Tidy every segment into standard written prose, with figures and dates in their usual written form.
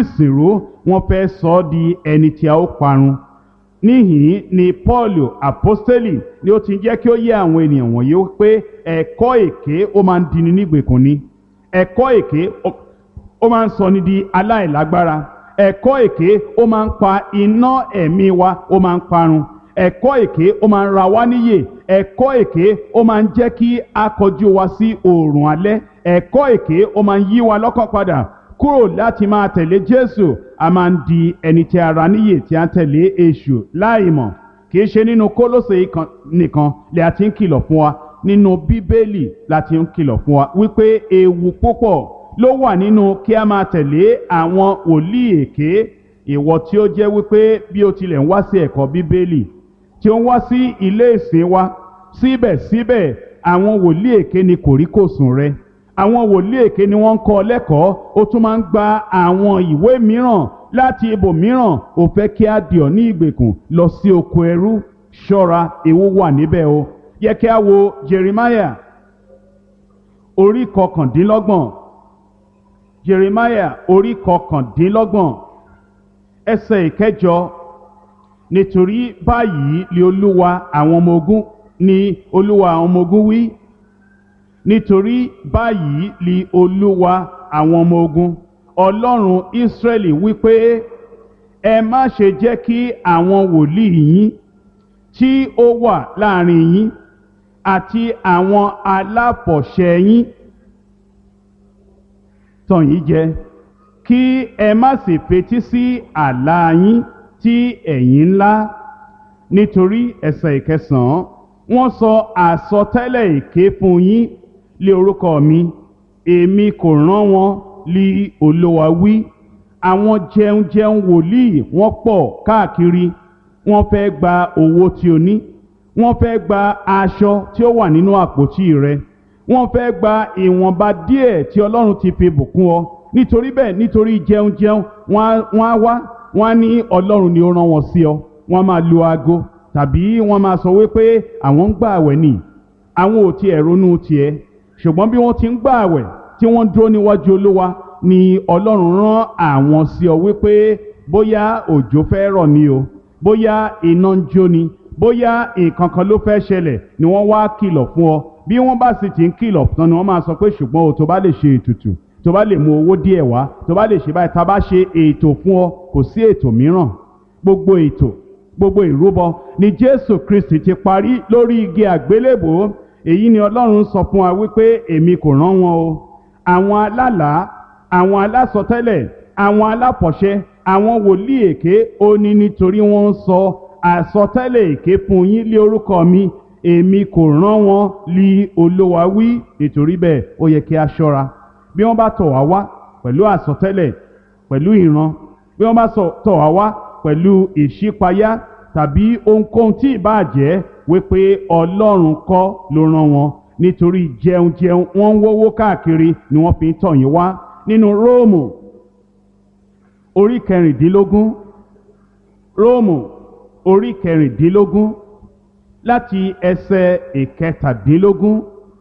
ìsìnrú, wọ́n fẹ́ sọ ọ́ di ẹni tí a ó parun. Níhìn ni Pọ́ọ̀lù àpọ́stélì ni ó ti jẹ́ kí ó yé àwọn ènìyàn wọ̀nyí pé ẹ̀kọ́ èké ó máa ń dini nígbèkùn ni. Ẹ̀kọ́ èké ó máa ń sọ ni di aláìlágbára. Ẹ̀kọ́ èké ó máa ń pa iná ẹ̀mí wa, ó máa ń parun. Ẹ̀kọ́ èké ó máa ń ra wá níyè. Ẹ̀kọ́ èké ó máa ń jẹ́ kí a kọjú wa sí oòrùn alẹ́. Ẹ̀kọ́ èké ó máa ń yí wa lọ́kàn padà kúrò láti máa tẹ̀lé Jésù. A máa ń di ẹni tí a ra níyè tí a ń tẹ̀lé èṣù láìmọ̀. Kì í ṣe nínú Kólósè nìkan lè a ti ń kìlọ̀ fún wa, nínú Bíbélì la ti ń kìlọ̀ fún wa wípé ewu púpọ̀ ló wà nínú kí a máa tẹ̀lé àwọn wòlíì èké. Ìwọ tí ó jẹ́ wípé bí o tilẹ̀ ń wá sí ẹ̀kọ́ Bíbélì, tí ó ń wá sí ilé ìsìn wa, síbẹ̀síbẹ̀ àwọn wòlíì èké ni kòríkòsùn rẹ. Àwọn wòlíì èké ni wọ́n ń kọ́ lẹ́kọ̀ọ́. Ó tún máa ń gba àwọn ìwé mìíràn láti ibòmíràn. Ó fẹ́ kí a dì ọ́ ní ìgbèkùn lọ sí oko ẹrú. Ṣọ́ra, ewu wà níbẹ̀ o. Yẹ kí a wo Jeremiah orí kọkàndínlọ́gbọ̀n. Jeremiah orí kọkàndínlọ́gbọ̀n ẹsẹ̀ ìkẹjọ. Nítorí báyìí ni Olúwa àwọn ọmọ ogun wí. Nítorí báyìí ni Olúwa àwọn ọmọ ogun, Ọlọ́run Ísírẹ́lì wípé ẹ má ṣe jẹ́ kí àwọn wòlíì yín tí ó wà láàrin yín àti àwọn aláfọ̀ṣẹ yín tàn yín jẹ, kí ẹ má sì fetí sí àlá yín tí ẹ̀yin ńlá. Nítorí ẹsẹ̀ ìkẹsàn-án, wọ́n sọ àsọtẹ́lẹ̀ èké fún yín lé orúkọ mi, èmi kò rán wọn, lí Olúwa wí. Àwọn jẹunjẹun wòlíì wọ́n pọ̀ káàkiri. Wọ́n fẹ́ gba owó tí o ní. Wọ́n fẹ́ gba aṣọ tí ó wà nínú àpótí rẹ. Wọ́n fẹ́ gba ìwọ̀nba díẹ̀ tí Ọlọ́run ti fi bùkún ọ. Nítorí bẹ́ẹ̀, nítorí jẹunjẹun, wọ́n á wá, wọ́n á ní Ọlọ́run ni ó rán wọn sí ọ. Wọ́n máa lu aago tàbí wọ́n máa sọ wípé àwọn ń gbààwẹ̀ ni. Àwọn ò tiẹ̀ ronú tiẹ̀. Ṣùgbọ́n bí wọ́n ti ń gbààwẹ̀ tí wọ́n dúró níwájú Olúwa ni Ọlọ́run rán àwọn sí ọ wípé bóyá òjò fẹ́ rọ̀ ni o, bóyá iná ń jó ni, bóyá nǹkan kan ló fẹ́ ṣẹlẹ̀ ni wọ́n wá kìlọ̀ fún ọ. Bí wọ́n bá sì ti ń kìlọ̀ tán ni wọ́n máa sọ pé ṣùgbọ́n o tó bá lè ṣe ètùtù, tó bá lè mú owó díẹ̀ wá, tó bá lè ṣe báyìí, tá a bá ṣe ètò fún ọ, kò sí ètò mìíràn. Gbogbo ètò, gbogbo ìrúbọ ni Jésù Kristi ti parí lórí igi àgbélébùú. Èyí ni Ọlọ́run sọ fún wa wípé èmi kò rán wọn o. Àwọn alálàá, àwọn alásọtẹ́lẹ̀, àwọn aláfọ̀ṣẹ, àwọn wòlíì èké ó ní nítorí wọ́n ń sọ àsọtẹ́lẹ̀ èké fún yín lé orúkọ mi, èmi kò rán wọn, lí Olúwa wí. Nítorí bẹ́ẹ̀ ó yẹ kí a ṣọ́ra. Bí wọ́n bá tọ̀ wá wá pẹ̀lú àsọtẹ́lẹ̀, pẹ̀lú ìran, bí wọ́n bá tọ̀ wá wá pẹ̀lú ìṣípayá tàbí ohunkóhun tí ìbá jẹ́, wípé Ọlọ́run kọ́ ló rán wọn. Nítorí jẹunjẹun wọ́n ń wówó káàkiri ni wọ́n fi ń tọ̀ yín wá. Nínú Róòmù orí kẹrìndínlógún, Róòmù orí kẹrìndínlógún láti ẹsẹ̀ ìkẹtàdínlógún.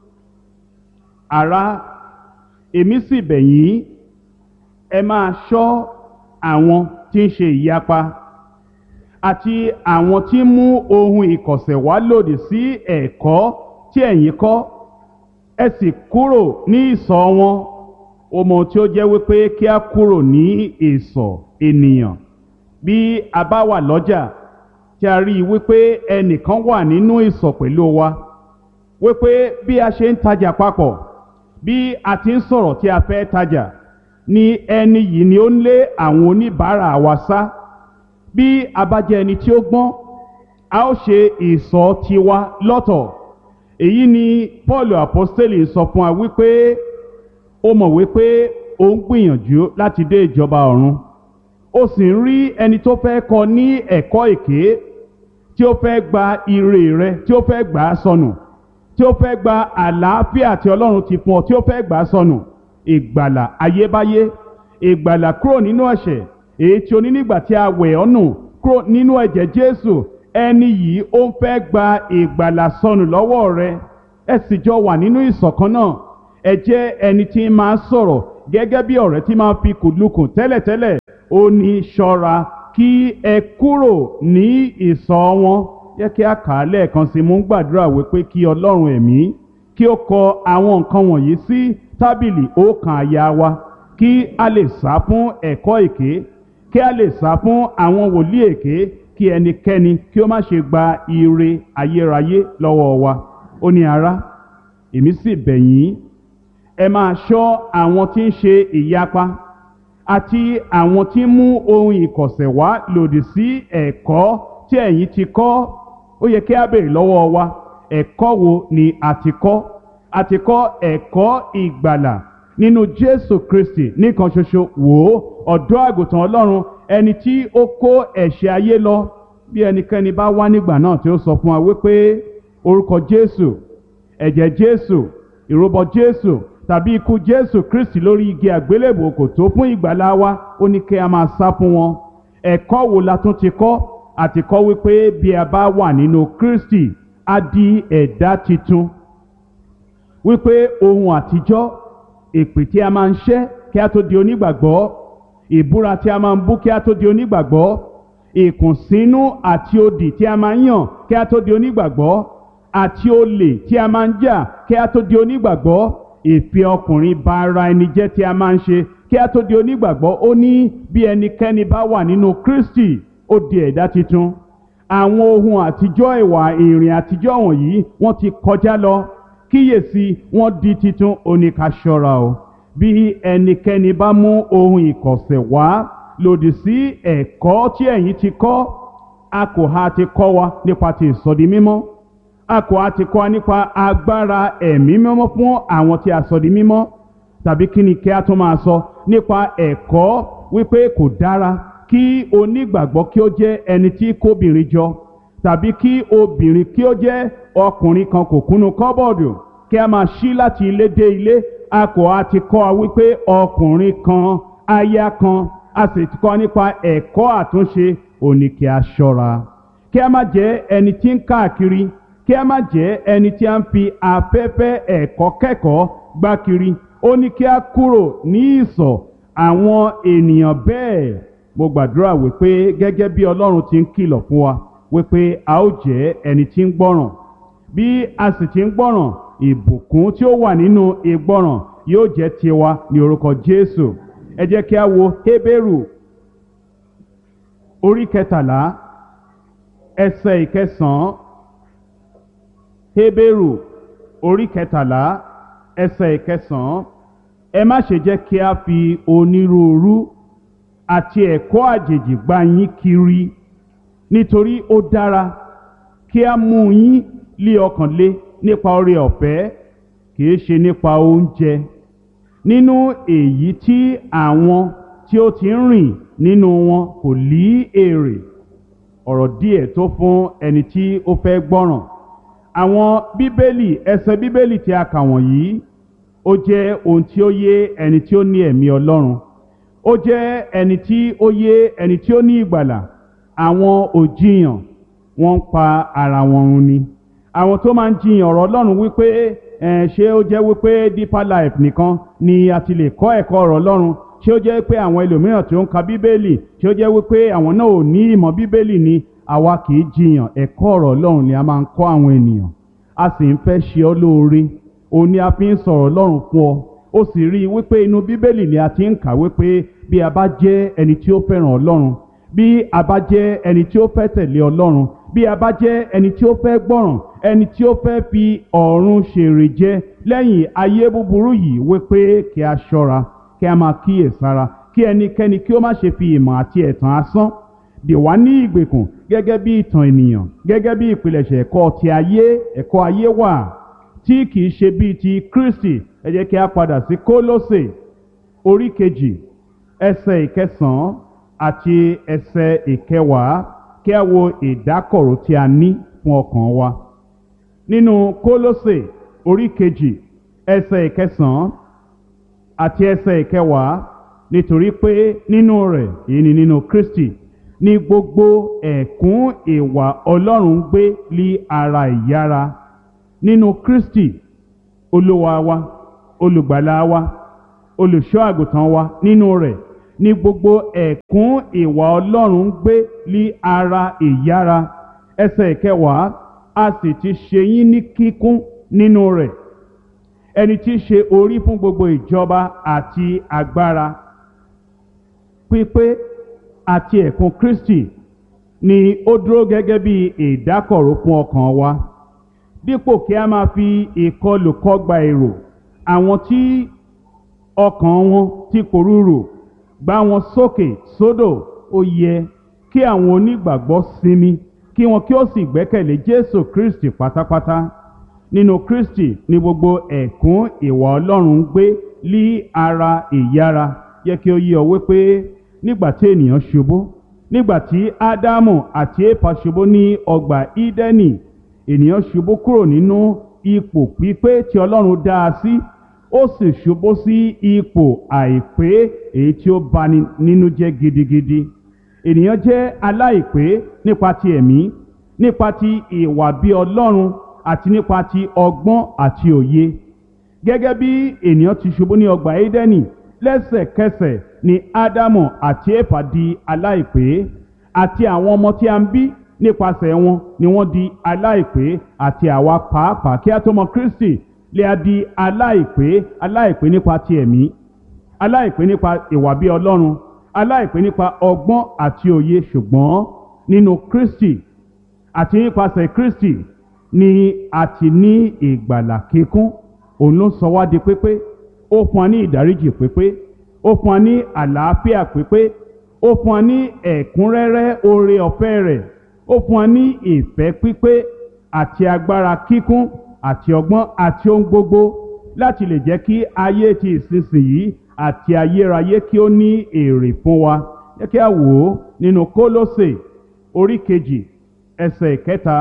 Ará, èmi sì bẹ̀ yín, ẹ máa ṣọ́ àwọn tí ń ṣe ìyapa àti àwọn tí ń mú ohun ìkọ̀sẹ̀ wá lòdì sí ẹ̀kọ́ tí ẹ̀yin kọ́. Ẹ sì kúrò ní ìsọ̀ wọn. Ó mọ tí ó jẹ́ wípé kí a kúrò ní ìsọ̀ ènìyàn. Bí a bá wà lọ́jà tí a rí i wípé ẹnìkan wà nínú ìsọ̀ pẹ̀lú wa, wípé bí a ṣe ń tajà papọ̀, bí a ti ń sọ̀rọ̀ tí a fẹ́ tajà, ni ẹni yìí ni ó ń lé àwọn oníbàárà wa sá. Bí a bá jẹ́ ẹni tí ó gbọ́n, a ó ṣe ìsọ̀ tiwa lọ́tọ̀. Èyí ni Pọ́ọ̀lù àpọ́stélì sọ fún wa wípé ó mọ̀ wípé ó ń gbìyànjú láti dé ìjọba ọ̀run. Ó sì ń rí ẹni tó fẹ́ kọ́ ní ẹ̀kọ́ èké, tí ó fẹ́ gba ire rẹ, tí ó fẹ́ gbà á sọnù, tí ó fẹ́ gba àlàáfíà tí Ọlọ́run ti fún ọ, tí ó fẹ́ gbà á sọnù. Ìgbàlà ayébáyé, ìgbàlà kúrò nínú ẹ̀ṣẹ̀, èyí tí o ní nígbà tí a wẹ̀ ọ́ nù kúrò nínú ẹ̀jẹ̀ Jésù. Ẹni yìí ó ń fẹ́ gba ìgbàlà sọnù lọ́wọ́ rẹ. Ẹ sì jọ wà nínú ìṣọ̀kan náà. Ẹ jẹ́ ẹni tí máa sọ̀rọ̀ gẹ́gẹ́ bí ọ̀rẹ́ tí máa fi kùlùkùn tẹ́lẹ̀tẹ́lẹ̀ ó ní ṣọ́ra kí ẹ kúrò ní ìsọ̀ wọn. Jẹ́ kí a kà á lẹ́ẹ̀kan sí, mú gbàdúrà wípé kí Ọlọ́run ẹ̀mí kí ó kọ àwọn nǹkan wọ̀nyí sí tábìlì ọkàn àyà wa, kí a lè sá fún ẹ̀kọ́ èké, kí a lè sá fún àwọn wòlíì èké, kí ẹnikẹ́ni kí ó má ṣe gba ire ayérayé lọ́wọ́ wa. Ó ní, ará, èmi sì bẹ̀ yín, ẹ máa ṣọ́ àwọn tí ń ṣe ìyapa àti àwọn tí ń mú ohun ìkọ̀sẹ̀ wá lòdì sí ẹ̀kọ́ tí ẹ̀yin ti kọ́. Ó yẹ kí a béèrè lọ́wọ́ wa, ẹ̀kọ́ wo ni a ti kọ́? A ti kọ́ ẹ̀kọ́ ìgbàlà nínú Jésù Kristi nìkan ṣoṣo. Wò ó, ọ̀dọ́ àgùntàn Ọlọ́run, ẹni tí ó kó ẹ̀ṣẹ̀ ayé lọ. Bí ẹnikẹ́ni bá wá nígbà náà tí ó sọ fún wa wípé orúkọ Jésù, ẹ̀jẹ̀ Jésù, ìrúbọ Jésù tàbí ikú Jésù Kristi lórí igi àgbélébùú kò tó fún ìgbàlà wa, ó ní kí a máa sá fún wọn. Ẹ̀kọ́ wo la tún ti kọ́? A ti kọ́ wípé bí a bá wà nínú Kristi, a di ẹ̀dá titun, wípé ohun àtijọ́, èpè tí a máa ń ṣẹ́ kí a tó di onígbàgbọ́, ìbúra tí a máa ń bú kí a tó di onígbàgbọ́, ìkùnsínú àti odì tí a máa ń yàn kí a tó di onígbàgbọ́, àti olè tí a máa ń jà kí a tó di onígbàgbọ́, ìfẹ́ ọkùnrin ba ara ẹni jẹ́ tí a máa ń ṣe kí a tó di onígbàgbọ́. Ó ní bí ẹnikẹ́ni bá wà nínú Kristi, ó di ẹ̀dá titun. Àwọn ohun àtijọ́, ìwà ìrìn àtijọ́ wọ̀nyí wọ́n ti kọjá lọ, kíyèsí wọ́n di titun. Ó ní ká ṣọ́ra o. Bí ẹnikẹ́ni bá mú ohun ìkọ̀sẹ̀ wá lòdì sí ẹ̀kọ́ tí ẹ̀yin ti kọ́, a kò ha ti kọ́ wa nípa ti ìsọdi mímọ́, a kò ha ti kọ́ wa nípa agbára ẹ̀mí mímọ́ fún àwọn tí a sọ di mímọ́, tàbí kí ni kí a tún máa sọ nípa ẹ̀kọ́ wípé kò dára kí onígbàgbọ́ kí ó jẹ́ ẹni tí kóbìnrin jọ, tàbí kí obìnrin kí ó jẹ́ ọkùnrin kan kò kúnnú kọ́bọ̀dù kí a máa ṣí láti ilé dé ilé. A kò ha ti kọ́ wa wípé ọkùnrin kan, aya kan, a sì ti kọ́ nípa ẹ̀kọ́ àtúnṣe. Ó ní kí a ṣọ́ra, kí a má jẹ́ ẹni tí ń káàkiri, kí a má jẹ́ ẹni tí a ń fi afẹ́fẹ́ ẹ̀kọ́ kẹ́kọ̀ọ́ gbá kiri. Ó ní kí a kúrò ní ìsọ̀ àwọn ènìyàn bẹ́ẹ̀. Mo gbàdúrà wípé gẹ́gẹ́ bí Ọlọ́run ti ń kìlọ̀ fún wa wípé a ó jẹ́ ẹni tí ń gbọ́ràn. Bí a sì ti ń gbọ́ràn, ìbùkún tí ó wà nínú ìgbọ́ràn yóò jẹ́ tiwa ní orúkọ Jésù. Ẹ jẹ́ kí a wo Hébérù orí 13 ẹsẹ̀ 9. Hébérù orí 13 ẹsẹ̀ 9. Ẹ má ṣe jẹ́ kí a fi onírúurú àti ẹ̀kọ́ àjèjì gbá yín kiri, nítorí ó dára kí a mú yín lé ọkàn le nípa oore ọ̀fẹ́, kìí ṣe nípa oúnjẹ, nínú èyí tí àwọn tí ó ti ń rìn nínú wọn kò lí èrè. Ọ̀rọ̀ díẹ̀ tó fún ẹni tí ó fẹ́ gbọ́ràn. Àwọn bíbélì, ẹsẹ̀ bíbélì tí a kà wọ̀nyí, ó jẹ́ ohun tí ó yé ẹni tí ó ní ẹ̀mí Ọlọ́run. Ó jẹ́ ẹni tí ó yé ẹni tí ó ní ìgbàlà. Àwọn òjìyàn wọ́n ń pa ara wọn run ni. Àwọn tó máa ń jiyàn ọ̀rọ̀ Ọlọ́run wípé ṣé ó jẹ́ wípé Deeper Life nìkan ni a ti lè kọ́ ẹ̀kọ́ ọ̀rọ̀ Ọlọ́run? Ṣé ó jẹ́ pé àwọn ẹlòmíràn tí ó ń ka bíbélì, ṣé ó jẹ́ wípé àwọn náà ò ní ìmọ̀ bíbélì ni? Àwa kì í jiyàn, ẹ̀kọ́ ọ̀rọ̀ Ọlọ́run ni a máa ń kọ́ àwọn ènìyàn. A sì ń fẹ́ ṣe ọ́ lóore, òun ni a fi ń sọ̀rọ̀ Ọlọ́run fún ọ. Ó sì rí i wípé inú bíbélì ni a ti ń kà wípé bí a bá jẹ́ ẹni tí ó fẹ́ràn Ọlọ́run, bí a bá jẹ́ ẹni tí ó fẹ́ tẹ̀lé Ọlọ́run, bí a bá jẹ́ ẹni tí ó fẹ́ gbọ́ràn, ẹni tí ó fẹ́ fi ọ̀run ṣèrè jẹ lẹ́yìn ayé búburú yìí, wípé kí a ṣọ́ra, kí a máa kíyèsára, kí ẹnikẹ́ni kí ó má ṣe fi ìmọ̀ àti ẹ̀tàn asán dè wá ní ìgbèkùn gẹ́gẹ́ bí ìtàn ènìyàn, gẹ́gẹ́ bí ìpilẹ̀ṣẹ̀ ẹ̀kọ́ ti ayé, ẹ̀kọ́ ayé wà tí kìí ṣe bíi ti Kristi. Ẹ jẹ́ kí a padà sí Kólósè orí 2 ẹsẹ̀ 9 àti ẹsẹ̀ 10 kí a wo ìdákọ̀ró tí a ní fún ọkàn wa. Nínú Kólósè orí 2 ẹsẹ̀ 9 àti ẹsẹ̀ 10, nítorí pé nínú rẹ̀, èyí ni nínú Kristi, ní gbogbo ẹ̀kún ìwà Ọlọ́run gbé lí ara ìyára. Nínú Kristi, Olúwa wa, olùgbàlà wa, olùṣọ́ àgùntàn wa, nínú rẹ̀ ní gbogbo ẹ̀kún ìwà Ọlọ́run gbé lí ara ìyára. Ẹsẹ̀ ìkẹwàá, a sì ti ṣe yín ní kíkún nínú rẹ̀, ẹni tí í ṣe orí fún gbogbo ìjọba àti agbára. Pípé àti ẹ̀kún Kristi ni ó dúró gẹ́gẹ́ bí ìdákọ̀ró fún ọkàn wa, dípò kí a máa fi ìkọlùkọgba èrò àwọn tí ọkàn wọn tí pòrúurù gbá wọn sókè sódò. Ó yẹ kí àwọn onígbàgbọ́ sinmi, kí wọn kí ó sì gbẹ́kẹ̀lé Jésù Kristi pátápátá. Nínú Kristi ni gbogbo ẹ̀kún ìwà Ọlọ́run ń gbé lí ara ìyára. Yẹ kí ó yé ọ wípé nígbà tí ènìyàn ṣubú, nígbà tí Ádámù àti Éfà ṣubú ní ọgbà Ídẹ́nì, ènìyàn ṣubú kúrò nínú ipò pípé tí Ọlọ́run dá a sí, ó sì ṣubú sí ipò àìpé, èyí tí ó bani nínú jẹ́ gidigidi. Ènìyàn jẹ́ aláìpé nípa ti ẹ̀mí, nípa ti ìwà bí Ọlọ́run àti nípa ti ọgbọ́n àti òye. Gẹ́gẹ́ bí ènìyàn ti ṣubú ní ọgbà Édẹ́nì, lẹ́sẹ̀kẹsẹ̀ ni Ádámù àti Éfà di aláìpé, àti àwọn ọmọ tí a ń bí nípasẹ̀ wọn ni wọ́n di aláìpé, àti àwa pàápàá kí a tó mọ Kristi lè a di aláìpé nípa ti ẹ̀mí, aláìpé nípa ìwà bí Ọlọ́run, aláìpé nípa ọgbọ́n àti òye. Ṣùgbọ́n nínú Kristi àti nípasẹ̀ Kristi ni a ti ní ìgbàlà kíkún. Òun ló sọ wá di pípé, ó fún wa ní ìdáríjì pípé, ó fún wa ní àlàáfíà pípé, ó fún wa ní ẹ̀kúnrẹ́rẹ́ oore ọ̀fẹ́ rẹ̀, ó fún wa ní ìfẹ́ pípé àti agbára kíkún àti ọgbọ́n àti ohun gbogbo láti lè jẹ́ kí ayé ti ìsinsìnyí àti ayérayé kí ó ní èrè fún wa. Jẹ́ kí a wò ó nínú Kólósè orí kejì ẹsẹ̀ ìkẹta.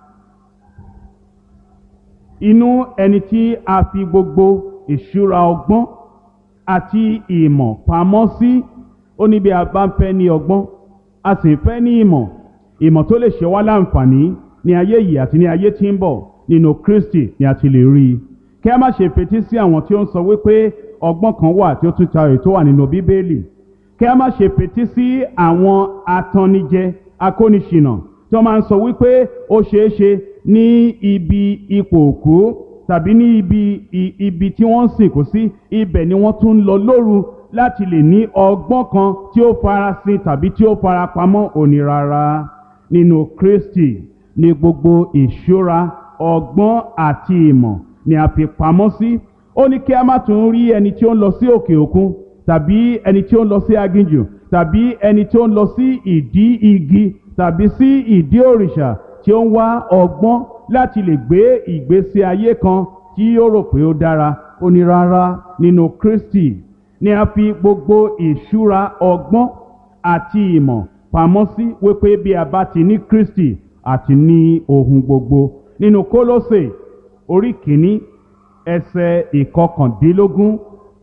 Inú ẹni tí a fi gbogbo ìṣúra ọgbọ́n àti ìmọ̀ pamọ́ sí. Ó ní bí a bá ń fẹ́ ní ọgbọ́n, a sì fẹ́ ní ìmọ̀ tó lè ṣe wá láǹfààní ní ayé yìí àti ní ayé tí ń bọ̀, nínú Kristi ni a ti lè rí i. Kí a má ṣe fetí sí àwọn tí ó ń sọ wípé ọgbọ́n kan wà tí ó tún tayọ èyí tó wà nínú Bíbélì. Kí a má ṣe fetí sí àwọn atannijẹ akóniṣìnà tí wọ́n máa ń sọ wípé ó ṣeé ṣe ní ibi ipò òkú tàbí ní ibi tí wọ́n ń sìnkú sí, ibẹ̀ ni wọ́n tún ń lọ lóru láti lè ní ọgbọ́n kan tí ó farasin tàbí tí ó farapamọ́. Òní rárá, nínú Kristi ni gbogbo ìṣúra ọgbọ́n àti ìmọ̀ ni a fi pamọ́ sí. Ó ní kí a má tún rí ẹni tí ó ń lọ sí òkè òkun, tàbí ẹni tí ó ń lọ sí aginjù, tàbí ẹni tí ó ń lọ sí ìdí igi tàbí sí ìdí òrìṣà, tí ó ń wá ọgbọ́n láti lè gbé ìgbésí ayé kan tí ó rò pé ó dára. Ó ní rárá, nínú Kristi ni a fi gbogbo ìṣúra ọgbọ́n àti ìmọ̀ pamọ́ sí, wípé bí a bá ti ní Kristi àti ní ohun gbogbo. Nínú Kólósè orí kìíní ẹsẹ̀ ìkọkàndínlógún.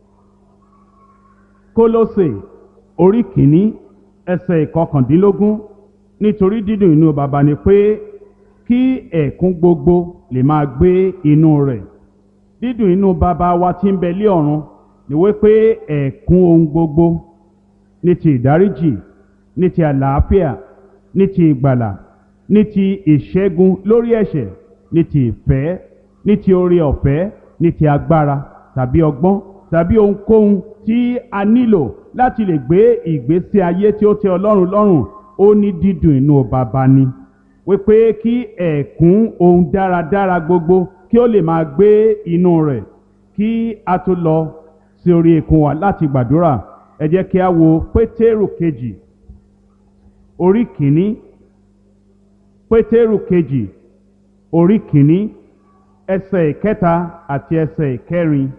Kólósè orí kìíní ẹsẹ̀ ìkọkàndínlógún. Nítorí dídùn inú Baba ni pé kí ẹ̀kún gbogbo lè máa gbé inú rẹ̀. Dídùn inú Baba wa tí ń bẹ lé ọ̀run ni wípé ẹ̀kún ohun gbogbo, ní ti ìdáríjì, ní ti àlàáfíà, ní ti ìgbàlà, ní ti ìṣẹ́gun lórí ẹ̀ṣẹ̀, ní ti ìfẹ́, ní ti oore ọ̀fẹ́, ní ti agbára tàbí ọgbọ́n tàbí ohunkóhun tí a nílò láti lè gbé ìgbésí ayé tí ó tẹ́ Ọlọ́run lọ́rùn. Ó ní dídùn inú Baba ni wípé kí ẹ̀kún ohun dáradára gbogbo kí ó lè máa gbé inú rẹ̀. Kí a tó lọ sí orí ikùn wa láti gbàdúrà, ẹ jẹ́ kí a wo Pétérù kejì orí kìíní. Pétérù kejì orí kìíní ẹsẹ̀ ìkẹta àti ẹsẹ̀ ìkẹrin.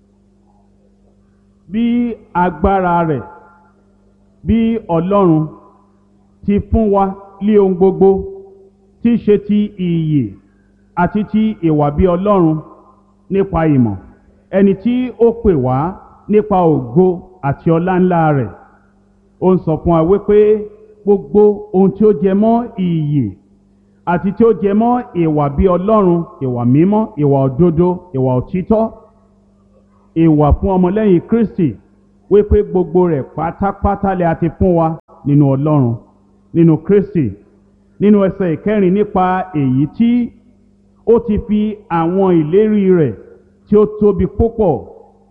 Bí agbára rẹ̀, bí Ọlọ́run ti fún wa lé ohun gbogbo tí í ṣe ti ìyè àti ti ìwà bí Ọlọ́run nípa ìmọ̀, ẹni tí ó pè wá nípa ògo àti ọlá ńlá rẹ̀. Ó ń sọ fún wa wípé gbogbo ohun tí ó jẹ mọ́ ìyè àti tí ó jẹ mọ́ ìwà bí Ọlọ́run, ìwà mímọ́, ìwà òdodo, ìwà òtítọ́, ìwà fún ọmọlẹ́yìn Kristi, wípé gbogbo rẹ̀ pátápátá lè a ti fún wa nínú Ọlọ́run, nínú Kristi, nínú ẹsẹ̀ ìkẹrin nípa èyí tí ó ti fi àwọn ìlérí rẹ̀ tí ó tóbi púpọ̀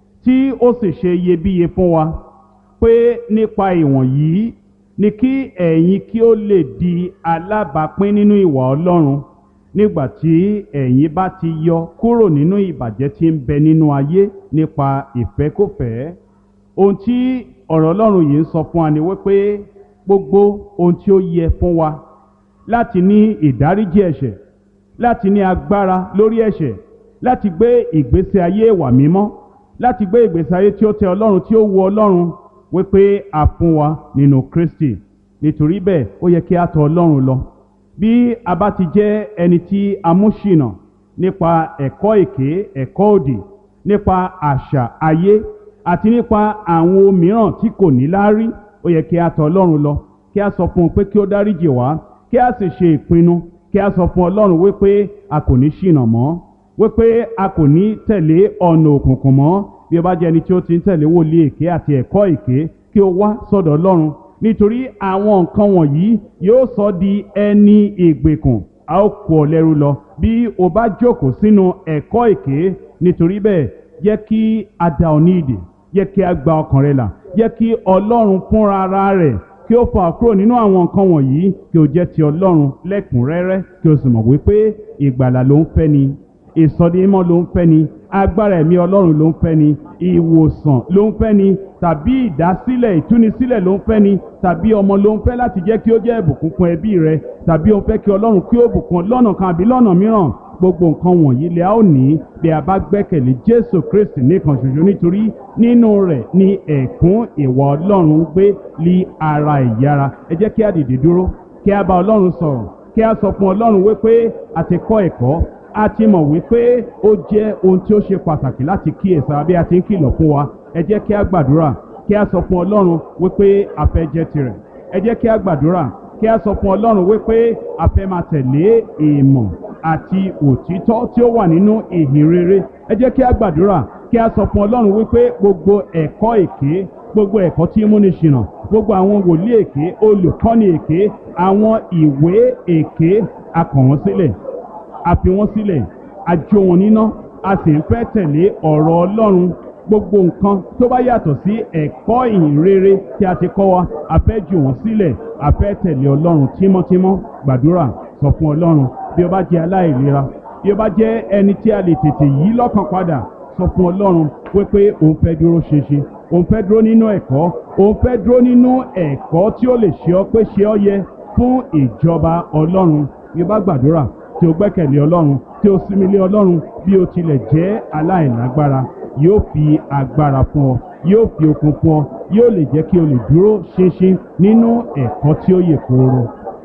tí ó sì ṣe iyebíye fún wa, pé nípa ìwọ̀nyí ni kí ẹ̀yin kí ó lè di alábàápín nínú ìwà Ọlọ́run nígbà tí ẹ̀yin bá ti yọ kúrò nínú ìbàjẹ́ tí ń bẹ nínú ayé nípa ìfẹ́kúfẹ̀ẹ́. Ohun tí ọ̀rọ̀ Ọlọ́run yìí ń sọ fún wa ni wípé gbogbo ohun tí ó yẹ fún wa láti ní ìdáríjì ẹ̀ṣẹ̀, láti ní agbára lórí ẹ̀ṣẹ̀, láti gbé ìgbésí ayé ìwà mímọ́, láti gbé ìgbésí ayé tí ó tẹ́ Ọlọ́run, tí ó wu Ọlọ́run, wípé a fún wa nínú Kristi. Nítorí bẹ́ẹ̀ ó yẹ kí a tọ̀ Ọlọ́run lọ. Bí a bá ti jẹ́ ẹni tí a mú ṣìnà nípa ẹ̀kọ́ èké, ẹ̀kọ́ òdì, nípa àṣà ayé àti nípa àwọn ohun mìíràn tí kò ní láárí, ó yẹ kí a tọ̀ Ọlọ́run lọ, kí a sọ fún un pé kí ó dáríjì wá, kí a sì ṣe ìpinnu, kí a sọ fún Ọlọ́run wípé a kò ní ṣìnà mọ́, wípé a kò ní tẹ̀lé ọ̀nà òkùnkùn mọ́. Bí o bá jẹ́ ẹni tí ó ti ń tẹ̀lé wòlíì èké àti ẹ̀kọ́ èké, kí o wá sọ́dọ̀ Ọlọ́run, nítorí àwọn nǹkan wọ̀nyí yóò sọ di ẹni ìgbèkùn, a ó kó ọ lẹ́rú lọ bí o bá jókòó sínú ẹ̀kọ́ èké. Nítorí bẹ́ẹ̀ jẹ́ kí a dá ọ ní ìdè, jẹ́ kí a gba ọkàn rẹ là, jẹ́ kí Ọlọ́run fúnra ara rẹ̀ kí ó fà kúrò nínú àwọn nǹkan wọ̀nyí, kí o jẹ́ ti Ọlọ́run lẹ́kùnrẹ́rẹ́, kí o sì mọ̀ wípé ìgbàlà ló ń fẹ́ ni, ìsọdimímọ́ ló ń fẹ́ ni, agbára ẹ̀mí Ọlọ́run ló ń fẹ́ ni, ìwòsàn ló ń fẹ́ ni, tàbí ìdásílẹ̀, ìtúnisílẹ̀ ló ń fẹ́ ni, tàbí ọmọ ló ń fẹ́ láti jẹ́ kí ó jẹ́ ìbùkún fún ẹbí rẹ, tàbí ó ń fẹ́ kí Ọlọ́run kí ó bùkún lọ́nà kan àbí lọ́nà mìíràn. Gbogbo nǹkan wọ̀nyí lè a ó ní bí a bá gbẹ́kẹ̀lé Jésù Kristi nìkan ṣoṣo, nítorí nínú rẹ̀ ni ẹ̀kún ìwà Ọlọ́run gbé lí ara ìyára. Ẹ jẹ́ kí a dìde dúró, kí a bá Ọlọ́run sọ̀rọ̀, kí a sọ fún Ọlọ́run wípé a ti kọ́ ẹ̀kọ́, a ti mọ̀ wípé ó jẹ́ ohun tí ó ṣe pàtàkì láti kíyèsára bí a ti ń kìlọ̀ fún wa. Ẹ jẹ́ kí a gbàdúrà, kí a sọ fún Ọlọ́run wípé a fẹ́ jẹ́ tirẹ̀. Ẹ jẹ́ kí a gbàdúrà, kí a sọ fún Ọlọ́run wípé a fẹ́ máa tẹ̀lé ìmọ̀ àti òtítọ́ tí ó wà nínú ìhìn rere. Ẹ jẹ́ kí a gbàdúrà, kí a sọ fún Ọlọ́run wípé gbogbo ẹ̀kọ́ èké, gbogbo ẹ̀kọ́ tí ń múni ṣìnà, gbogbo àwọn wòlíì èké, olùkọ́ni èké, àwọn ìwé èké, a kọ̀ wọ́n sílẹ̀, a fi wọ́n sílẹ̀, a jó wọn níná, a sì ń fẹ́ tẹ̀lé ọ̀rọ̀ Ọlọ́run. Gbogbo nǹkan tó bá yàtọ̀ sí ẹ̀kọ́ ìhìn rere tí a ti kọ́ wa, a fẹ́ jù wọ́n sílẹ̀, a fẹ́ tẹ̀lé Ọlọ́run tímọ́tímọ́. Gbàdúrà, sọ fún Ọlọ́run. Bí o bá jẹ́ aláìlera, bí o bá jẹ́ ẹni tí a lè tètè yí lọ́kàn padà, sọ fún Ọlọ́run wípé òun fẹ́ dúró ṣinṣin, òun fẹ́ dúró nínú ẹ̀kọ́, òun fẹ́ dúró nínú ẹ̀kọ́ tí ó lè ṣe ọ́ pé ṣe ọ́ yẹ fún ìjọba Ọlọ́run. Bí o bá gbàdúrà tí o gbẹ́kẹ̀lé Ọlọ́run, tí o sinmi lé Ọlọ́run, bí o tilẹ̀ jẹ́ aláìlágbára, yóò fi agbára fún ọ, yóò fi okun fún ọ, yóò lè jẹ́ kí o lè dúró ṣinṣin nínú ẹ̀kọ́ tí ó yè kooro.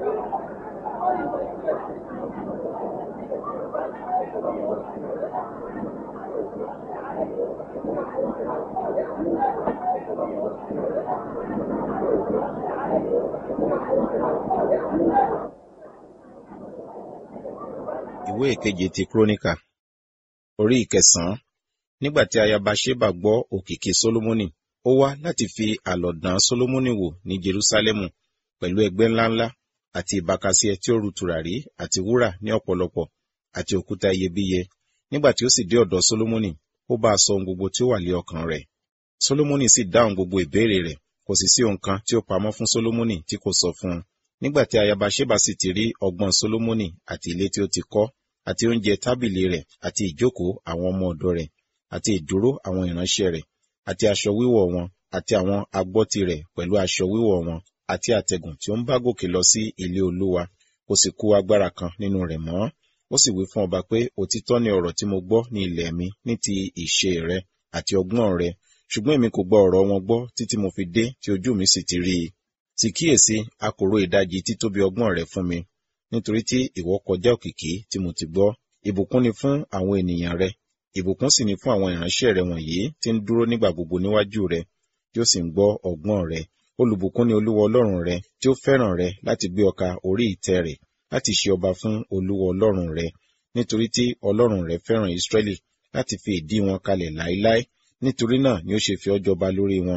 Ìwé ìkeje ti Kíróníkà, orí ìkẹsàn-án. Nígbà tí ayaba Ṣébà gbọ́ òkìkí Sólómọ́nì, ó wá láti fi àlọ̀dán Sólómọ́nì wò ní Jerúsálẹ́mù pẹ̀lú ẹgbẹ́ ńláńlá àti ìbákasíẹ tí ó ru tùràrí àti wúrà ní ọ̀pọ̀lọpọ̀ àti òkúta iyebíye. Nígbà tí ó sì dé ọ̀dọ̀ Sólómọ́nì, ó bá a sọ ohun gbogbo tí ó wà lé ọkàn rẹ̀. Sólómọ́nì sì dáhùn gbogbo ìbéèrè rẹ̀, kò sì sí ohun kan tí ó pamọ́ fún Sólómọ́nì tí kò sọ fún un. Nígbà tí ayaba Ṣébà sì ti rí ọgbọ́n Sólómọ́nì àti ilé tí ó ti kọ́, àti oúnjẹ tábìlì rẹ̀, àti ìjókòó àwọn ọmọ ọ̀dọ̀ rẹ̀, àti ìdúró àwọn ìránṣẹ́ rẹ̀, àti aṣọ wíwọ̀ wọn, àti àwọn agbọ́tí rẹ̀ pẹ̀lú aṣọ wíwọ̀ wọn, àti àtẹ̀gùn tí ó ń bá gòkè lọ sí ilé Olúwa, kò sì kù agbára kan nínú rẹ̀ mọ́. Ó sì wí fún ọba pé, òtítọ́ ni ọ̀rọ̀ tí mo gbọ́ ní ilẹ̀ mi ní ti ìṣe rẹ àti ọgbọ́n rẹ, ṣùgbọ́n èmi kò gba ọ̀rọ̀ wọn gbọ́ títí mo fi dé tí ojú mi sì ti rí i. Sì kíyèsí, a kò ro ìdajì títóbi ọgbọ́n rẹ fún mi, nítorí tí ìwọ kọjá òkìkí tí mo ti gbọ́. Ìbùkún ni fún àwọn ènìyàn rẹ, ìbùkún sì ni fún àwọn ìránṣẹ́ rẹ wọ̀nyí tí ń dúró nígbà gbogbo níwájú rẹ, tí ó sì ń gbọ́ ọgbọ́n rẹ. Olùbùkún ni Olúwa Ọlọ́run rẹ, tí ó fẹ́ràn rẹ láti gbé ọ ka orí ìtẹ́ rẹ̀, láti ṣe ọba fún Olúwa Ọlọ́run rẹ. Nítorí tí Ọlọ́run rẹ fẹ́ràn Ísírẹ́lì láti fi ìdí wọn kalẹ̀ láéláé, nítorí náà ni ó ṣe fi ọ́ jọba lórí wọn.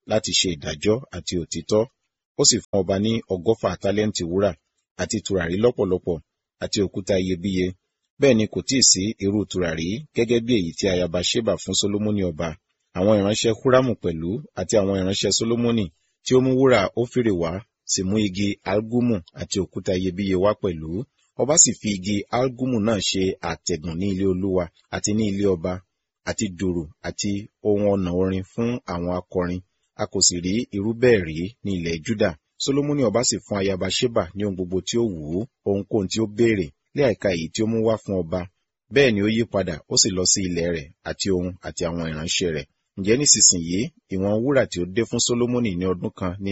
láti ṣe ìdájọ́ àti òtítọ́. Ó sì fún ọba ní 100 tálẹ́ǹtì wúrà àti tùràrí lọ́pọ̀lọpọ̀ àti òkúta iyebíye. Bẹ́ẹ̀ ni kò tíì sí irú tùràrí gẹ́gẹ́ bí èyí tí ayaba Ṣébà fún Sólómọ́nì ọba. Àwọn ìránṣẹ́ Húrámù pẹ̀lú àti àwọn ìránṣẹ́ Sólómọ́nì tí ó mú wúrà Ófírì wá sì mú igi algumu àti òkúta iyebíye wá pẹ̀lú. Ọba sì fi igi algumu náà ṣe àtẹ̀gùn ní ilé Olúwa àti ní ilé ọba, àti dùrù àti ohun ọ̀nà orin fún àwọn akọrin. A kò sì rí irú bẹ́ẹ̀ rí ní ilẹ̀ Júdà. Sólómọ́nì ọba sì fún ayaba Ṣébà ní ohun gbogbo tí ó wù ú, ohunkóhun tí ó béèrè, lé àìka èyí tí ó mú wá fún ọba. Bẹ́ẹ̀ ni ó yí padà, ó sì lọ sí ilẹ̀ rẹ̀ àti òun àti àwọn ìránṣẹ́ rẹ̀. Ǹjẹ́ nísinsìnyí, ìwọ̀n wúrà tí ó dé fún Sólómọ́nì ní ọdún kan ní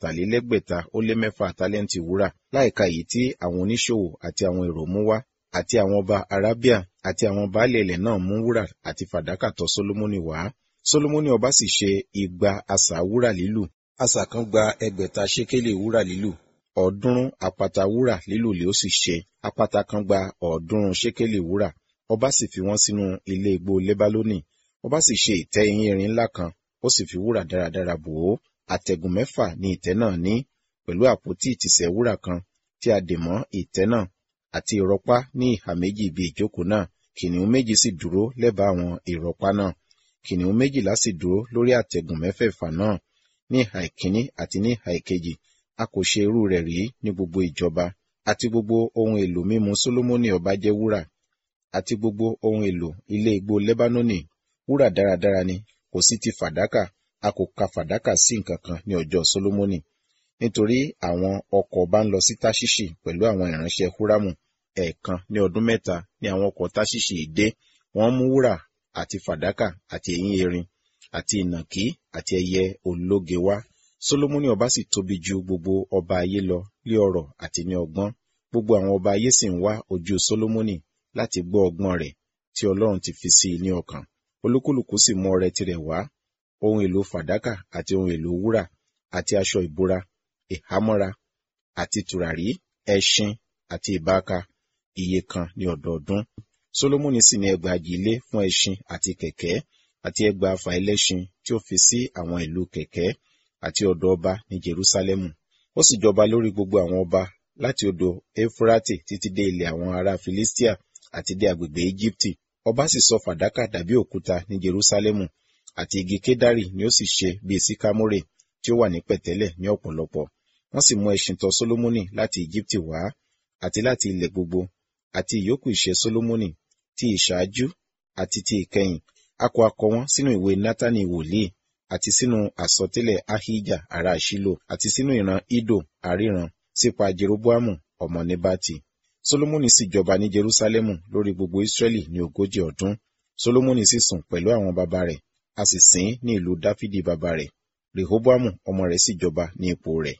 606 tálẹ́ǹtì wúrà, láìka èyí tí àwọn oníṣòwò àti àwọn èrò mú wá, àti àwọn ọba Arábíà àti àwọn baálé ilẹ̀ náà mú wúrà àti fàdákà tọ̀ Sólómọ́nì wá. Sólómọ́nì ọba sì ṣe 200 asà wúrà lílù. Asà kan gba 600 ṣékélì wúrà lílù. 300 àpáta wúrà lílù lé ó sì ṣe. Àpáta kan gba 300 ṣékélì wúrà. Ọba sì fi wọ́n sínú ilé igbó Lébálónì. Ọba sì ṣe ìtẹ́ eyín erin ńlá kan, ó sì fi wúrà dáradára bò ó. Àtẹ̀gùn 6 ni ìtẹ́ náà ní, pẹ̀lú àpótí ìtìsẹ̀ wúrà kan tí a dè mọ́ ìtẹ́ náà, àti ìrọ̀pá ní ìhà méjì ibi ìjókòó náà. Kìnìún 2 sì dúró lẹ́bàá àwọn ìrọ̀pá náà. Kìnìún 12 sì dúró lórí àtẹ̀gùn 6 náà, ní ìhà ìkíní àti ní ìhà ìkejì. A kò ṣe irú rẹ̀ rí ní gbogbo ìjọba. Àti gbogbo ohun èlò mímu Sólómọ́nì ọba jẹ́ wúrà, àti gbogbo ohun èlò ilé igbó Lébánónì wúrà dáradára ni, kò sí ti fàdákà. A kò ka fàdákà sí nǹkan kan ní ọjọ́ Sólómọ́nì. Nítorí àwọn ọkọ̀ ọba ń lọ sí Táṣíṣì pẹ̀lú àwọn ìránṣẹ́ Húrámù. Ẹ̀ẹ̀kan ní ọdún 3 ni àwọn ọkọ̀ Táṣíṣì dé. Wọ́n mú wúrà àti fàdákà àti eyín erin àti ìnàkí àti ẹyẹ ológe wá. Sólómọ́nì ọba sì tóbi ju gbogbo ọba ayé lọ ní ọrọ̀ àti ní ọgbọ́n. Gbogbo àwọn ọba ayé sì ń wá ojú Sólómọ́nì láti gbọ́ ọgbọ́n rẹ̀ tí Ọlọ́run ti fi sí i ní ọkàn. Olúkúlùkù sì mú ọrẹ tirẹ̀ wá, ohun èlò fàdákà àti ohun èlò wúrà àti aṣọ ìbora, ìhámọ́ra àti tùràrí, ẹṣin àti ìbáaka, iye kan ní ọdọọdún. Sólómọ́nì sì ní 4,000 ilé fún ẹṣin àti kẹ̀kẹ́, àti 4,000 ẹlẹ́ṣin tí ó fi sí àwọn ìlú kẹ̀kẹ́ àti ọ̀dọ̀ ọba ní Jerúsálẹ́mù. Ó sì jọba lórí gbogbo àwọn ọba láti odò Éfúrátì títí dé ilẹ̀ àwọn ará Filistia àti dé agbègbè Íjíptì. Ọba sì sọ fàdákà dàbí òkúta ní Jerúsálẹ́mù, àti igi kédárì ni ó sì ṣe bí síkámórè tí ó wà ní pẹ̀tẹ́lẹ̀ ní ọ̀pọ̀lọpọ̀. Wọ́n sì mú ẹṣin tọ̀ Sólómọ́nì láti Íjíptì wá, àti láti ilẹ̀ gbogbo, àti ìyókù iṣẹ́ Sólómọ́nì, ti ìṣáájú àti ti ìkẹyìn. A kọ wọn sínú ìwé Nátánì wòlíì, àti sínú àsọtẹ́lẹ̀ Ahijah ará Ṣílò, àti sínú ìran Idò aríran sípa Jeroboamu ọmọ Nebati. Sólómọ́nì sì jọba ní Jerúsálẹ́mù lórí gbogbo Ísírẹ́lì ní 40 ọdún. Sólómọ́nì sì sùn pẹ̀lú àwọn baba rẹ̀, a sì sìn ní ìlú Dáfídì baba rẹ̀. Rehoboamu ọmọ rẹ̀ sì jọba ní ipò rẹ̀.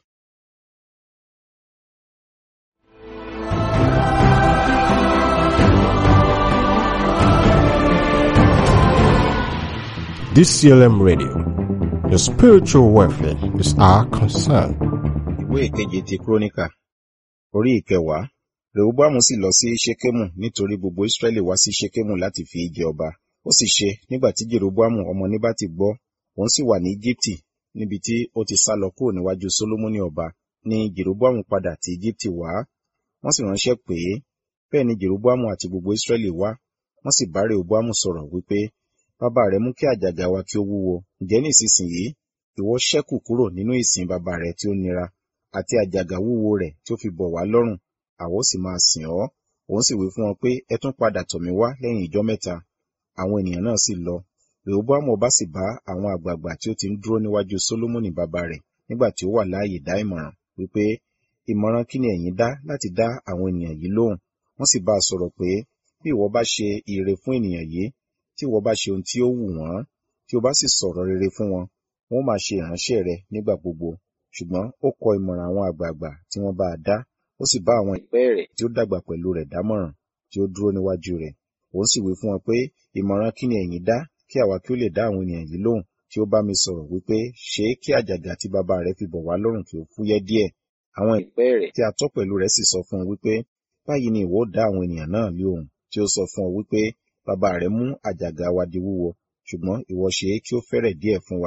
DCLM Radio. Your spiritual welfare is our concern. Ìwé ìkeje ti Króníkà, orí 10. Rehoboamu sì lọ sí Ṣékémù nítorí gbogbo Ísírẹ́lì wá sí Ṣékémù láti fi í jẹ ọba. Ó sì ṣe nígbà tí Jeroboamu ọmọ Nebati gbọ́, òun sì wà ní Íjíptì níbi tí ó ti sá lọ kúrò níwájú Sólómọ́nì ọba, ni Jeroboamu padà ti Íjíptì wá. Wọ́n sì ránṣẹ́ pé, bẹ́ẹ̀ ni Jeroboamu àti gbogbo Ísírẹ́lì wá. Wọ́n sì bá Rehoboamu sọ̀rọ̀ wípé, bàbá rẹ̀ mú kí àjàgà wa kí ó wúwo. Ǹjẹ́ nísinsìnyí ìwọ ṣẹ́kù kúrò nínú ìsìn bàbá rẹ̀ tí ó nira, àti àjàgà wúwo rẹ̀ tí ó fi bọ̀ wá lọ́rùn, àwa ó sì máa sìn ọ́. Òun sì wí fún wọn pé, ẹ tún padà tọ̀ mí wá lẹ́yìn ijọ́ 3. Àwọn ènìyàn náà sì lọ. Rehoboamu ọba sì bá àwọn àgbààgbà tí ó ti ń dúró níwájú Sólómọ́nì bàbá rẹ̀ nígbà tí ó wà láàyè dá ìmọ̀ràn, wípé, ìmọ̀ràn kí ni ẹ̀yin dá láti dá àwọn ènìyàn yìí lóhùn? Wọ́n sì bá a sọ̀rọ̀ pé, bí ìwọ bá ṣe ire fún ènìyàn yìí, tí ìwọ bá ṣe ohun tí ó wù wọ́n, tí o bá sì sọ̀rọ̀ rere fún wọn, wọn ó máa ṣe ìránṣẹ́ rẹ nígbà gbogbo. Ṣùgbọ́n ó kọ ìmọ̀ràn àwọn àgbààgbà tí wọ́n bá a dá, ó sì bá àwọn ìpẹ́ rẹ̀ tí ó dàgbà pẹ̀lú rẹ̀ dámọ̀ràn, tí ó dúró níwájú rẹ̀. Òun sì wí fún wọn pé, ìmọ̀ràn kí ni ẹ̀yin dá, kí àwa kí ó lè dá àwọn ènìyàn yìí lóhùn, tí ó bá mi sọ̀rọ̀ wípé, ṣé kí àjàgà tí bàbá rẹ̀ fi bọ̀ wá lọ́rùn kí ó fúyẹ́ díẹ̀. Àwọn ìpẹ́ rẹ̀ tí a tọ́ pẹ̀lú rẹ̀ sì sọ fún un wípé, báyìí ni ìwọ ó dá àwọn ènìyàn náà lóhùn, tí ó sọ fún ọ wípé, bàbá rẹ̀ mú àjàgà wa di wúwo, ṣùgbọ́n ìwọ ṣe é kí ó fẹ́rẹ̀ díẹ̀ fún wa.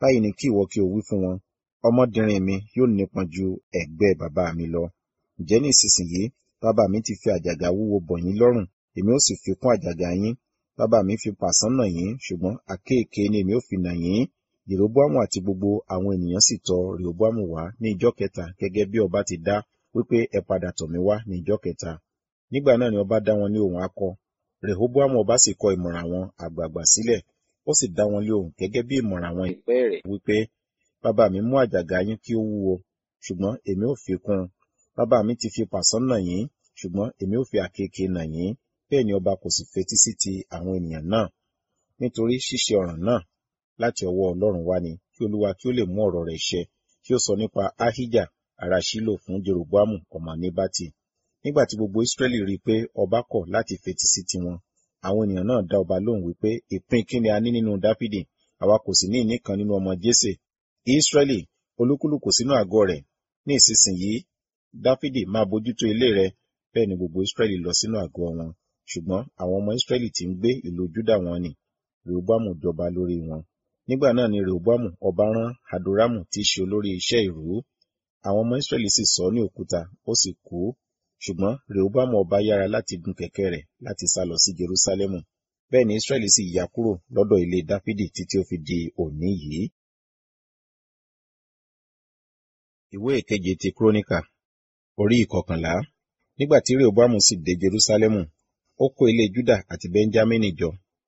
báyìí ni kí ìwọ kí o wí fún wọn, ọmọdérin mi yóò nípọn ju ẹ̀gbẹ́ bàbá mi lọ. Ǹjẹ́ ní ìsinsìnyí bàbá mi ti fi àjàgà wúwo bọ̀ yín lọ́rùn, èmi ó sì fi kún àjàgà yín. Bàbá mi fi pàṣán nà yín, ṣùgbọ́n àkéekèe ni èmi ó fi nà yín. Jeroboamu àti gbogbo àwọn ènìyàn sì tọ̀ Rehoboamu wá ní ijọ́ kẹta, gẹ́gẹ́ bí ọba ti dá, wípé ẹ padà tọ̀ mí wá ní ijọ́ kẹta. Nígbà náà ni ọba dá wọn ní ohùn akọ. Rehoboamu ọba sì kọ ìmọ̀ràn àwọn àgbààgbà sílẹ̀, ó sì dá wọn lé ohùn gẹ́gẹ́ bí ìmọ̀ràn àwọn ìpẹ́ rẹ̀, wípé bàbá mi mú àjàgà yín kí ó wúwo, ṣùgbọ́n èmi ó fi kún un. Bàbá mi ti fi pàṣán nà yín, ṣùgbọ́n èmi ó fi àkéekèe nà yín. Bẹ́ẹ̀ ni ọba kò sì fetí sí ti àwọn ènìyàn náà, nítorí ṣíṣe ọ̀ràn náà láti ọwọ́ Ọlọ́run wá ni, kí Olúwa kí ó lè mú ọ̀rọ̀ rẹ̀ ṣẹ, kí ó sọ nípa Ahijah ará Ṣílò fún Jeroboamu ọmọ Nebati. Nígbà tí gbogbo Israẹli rí i pé ọba kọ̀ láti fetí sí tiwọn, àwọn ènìyàn náà dá ọba lóhùn wípé ìpín kí ni a ní nínú Dáfídì, àwa kò sì ní ìní kan nínú ọmọ Jésè. Israẹli, olúkúlùkù sínú àgọ́ rẹ̀. Ní ìsinsìnyí Dáfídì máa bójútó ilé rẹ̀. Bẹ́ẹ̀ ni gbogbo Israẹli lọ sínú àgọ́ wọn, ṣùgbọ́n àwọn ọmọ Israẹli tí ń gbé ìlú Júdà wọn ni Rehoboamu jọba lórí wọn. Nígbà náà ni Rehoboamu ọba rán Hadoramu tí í ṣe olórí iṣẹ́ ìrú. Àwọn ọmọ Israẹli sì sọ ní òkúta, ó sì kú. Ṣùgbọ́n Rehoboamu ọba yára láti gun kẹ̀kẹ́ rẹ̀ láti sá lọ sí Jerúsálẹ́mù. Bẹ́ẹ̀ ni Israẹli sì yà kúrò lọ́dọ̀ ilé Dáfídì títí ó fi di òní yìí. Ìwé ìkeje ti Króníkà, orí ìkọkànlá. Nígbà tí Rehoboamu sì dé Jerúsálẹ́mù, ó kó ilé Júdà àti Bẹ́ńjámínì jọ,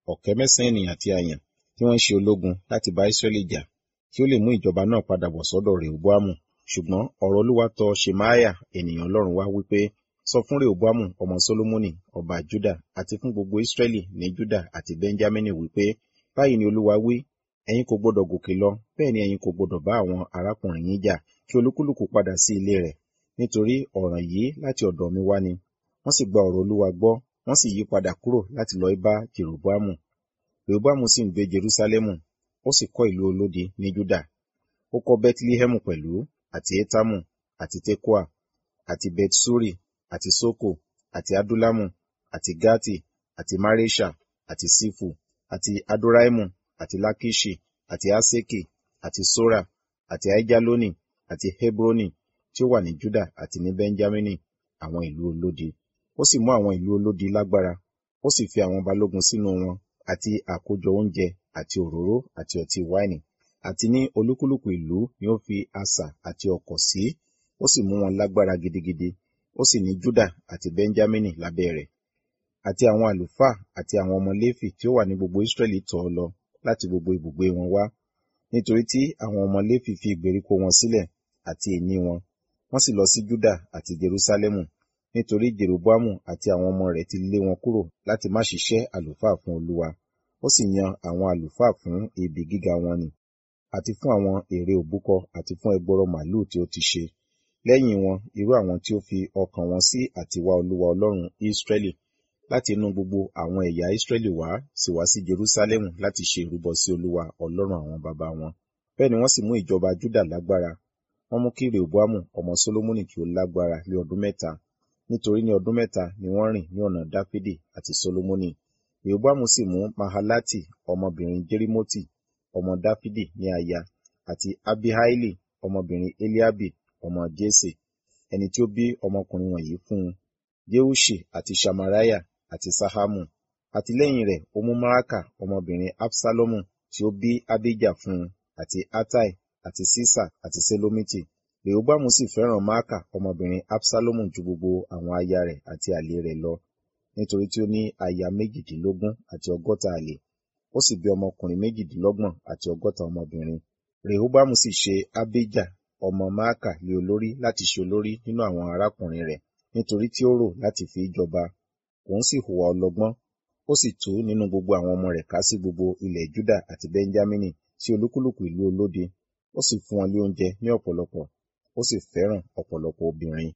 900 ènìyàn tí a yàn, tí wọ́n ń ṣe ológun láti bá Israẹli jà, kí ó lè mú ìjọba náà padà bọ̀ sọ́dọ̀ Rehoboamu. Ṣùgbọ́n ọ̀rọ̀ Olúwa tọ̀ Ṣemaiah ènìyàn Ọlọ́run wá wípé, sọ fún Rehoboamu ọmọ Solomoni ọba Júdà àti fún gbogbo Israẹli ní Júdà àti Bẹ́ńjámínì wípé, báyìí ni Olúwa wí, ẹ̀yin kò gbọdọ̀ gòkè lọ, bẹ́ẹ̀ ni ẹ̀yin kò gbọdọ̀ bá àwọn arákùnrin yín jà, kí olúkúlùkù padà sí ilé rẹ̀, nítorí ọ̀ràn yìí láti ọ̀dọ̀ mi wá ni. Wọ́n sì gba ọ̀rọ̀ Olúwa gbọ́, wọ́n sì yí padà kúrò láti lọ bá Jeroboamu. Rehoboamu sì ń gbé Jerúsálẹ́mù, ó sì kọ́ ìlú olódi ní Júdà. Ó kọ́ Bẹ́tílíhẹ́mù pẹ̀lú, àti Étámù, àti Tekoa, àti Betsuri, àti Soko, àti Adulamu, àti Gati, àti Maresha, àti Sifu, àti Adoraimu, àti Lakishi, àti Aseki, àti Sora, àti Aijaloni, àti Hebroni, tí ó wà ní Júdà àti ní Bẹ́ńjámínì, àwọn ìlú olódi. Ó sì mú àwọn ìlú olódi lágbára, ó sì fi àwọn balógun sínú wọn, àti àkójọ oúnjẹ, àti òróró, àti ọtí wáìnì. Àti ní olúkúlùkù ìlú ni ó fi asà àti ọ̀kọ̀ sí, ó sì mú wọn lágbára gidigidi, ó sì ní Júdà àti Bẹ́ńjámínì lábẹ́ rẹ̀. Àti àwọn àlùfáà àti àwọn ọmọ Léfì tí ó wà ní gbogbo Israẹli tọ̀ ọ́ lọ láti gbogbo ibùgbé wọn wá, nítorí tí àwọn ọmọ Léfì fi ìgbèríko wọn sílẹ̀ àti ìní wọn, wọ́n sì lọ sí Júdà àti Jerúsálẹ́mù, nítorí Jeroboamu àti àwọn ọmọ rẹ̀ ti lé wọn kúrò láti má ṣiṣẹ́ àlùfáà fún Olúwa. Ó sì yan àwọn àlùfáà fún ibi gíga wọn nì, àti fún àwọn ère òbúkọ àti fún ẹgbọrọ màlúù tí ó ti ṣe. Lẹ́yìn wọn, irú àwọn tí ó fi ọkàn wọn sí àti wá Olúwa Ọlọ́run Israẹli láti inú gbogbo àwọn ẹ̀yà Israẹli wá sì wá sí Jerúsálẹ́mù láti ṣe ìrúbọ sí Olúwa Ọlọ́run àwọn baba wọn. Bẹ́ẹ̀ ni wọ́n sì mú ìjọba Júdà lágbára. Wọ́n mú kí Rehoboamu ọmọ Solomoni kí ó lágbára ní ọdún 3, nítorí ní ọdún 3 ni wọ́n rìn ní ọ̀nà Dáfídì àti Solomoni. Rehoboamu sì mú Mahalati ọmọbìnrin Jerimoti ọmọ Dáfídì ní aya, àti Abihaili ọmọbìnrin Eliabi ọmọ Jese, ẹni tí ó bí ọmọkùnrin wọ̀nyí fún un, Jeushi àti Ṣamariah àti Sahamu. Àti lẹ́yìn rẹ̀ ó mú Maaka ọmọbìnrin Absalomu tí ó bí Abijah fún un, àti Atai àti Sisa àti Selomiti. Rehoboamu sì fẹ́ràn Maaka ọmọbìnrin Absalomu ju gbogbo àwọn aya rẹ̀ àti àlè rẹ̀ lọ, nítorí tí ó ní aya 18 àti 100 àlè. Ó sì bí ọmọkùnrin 28 àti 100 ọmọbìnrin. Rehoboamu sì ṣe Abijah ọmọ Maaka lé olórí láti ṣe olórí nínú àwọn arákùnrin rẹ̀, nítorí tí ó rò láti fi jọba. Òun sì hùwà ọlọ́gbọ́n, ó sì tú nínú gbogbo àwọn ọmọ rẹ̀ ká sí gbogbo ilẹ̀ Júdà àti Bẹ́ńjámínì, sí olúkúlùkù ìlú olódi. Ó sì fún wọn ní oúnjẹ ní ọ̀pọ̀lọpọ̀, ó sì fẹ́ràn ọ̀pọ̀lọpọ̀ obìnrin.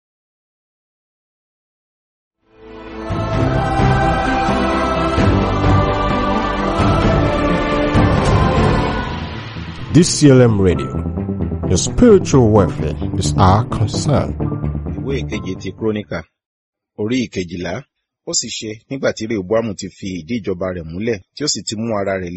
DCLM Radio, your spiritual welfare is our concern. Ìwé ìkeje ti Króníkà, orí ìkejìlá. Ó sì ṣe nígbà tí Rehoboamu ti fi ìdí ìjọba rẹ̀ múlẹ̀, tí ó sì ti mú ara rẹ̀ le,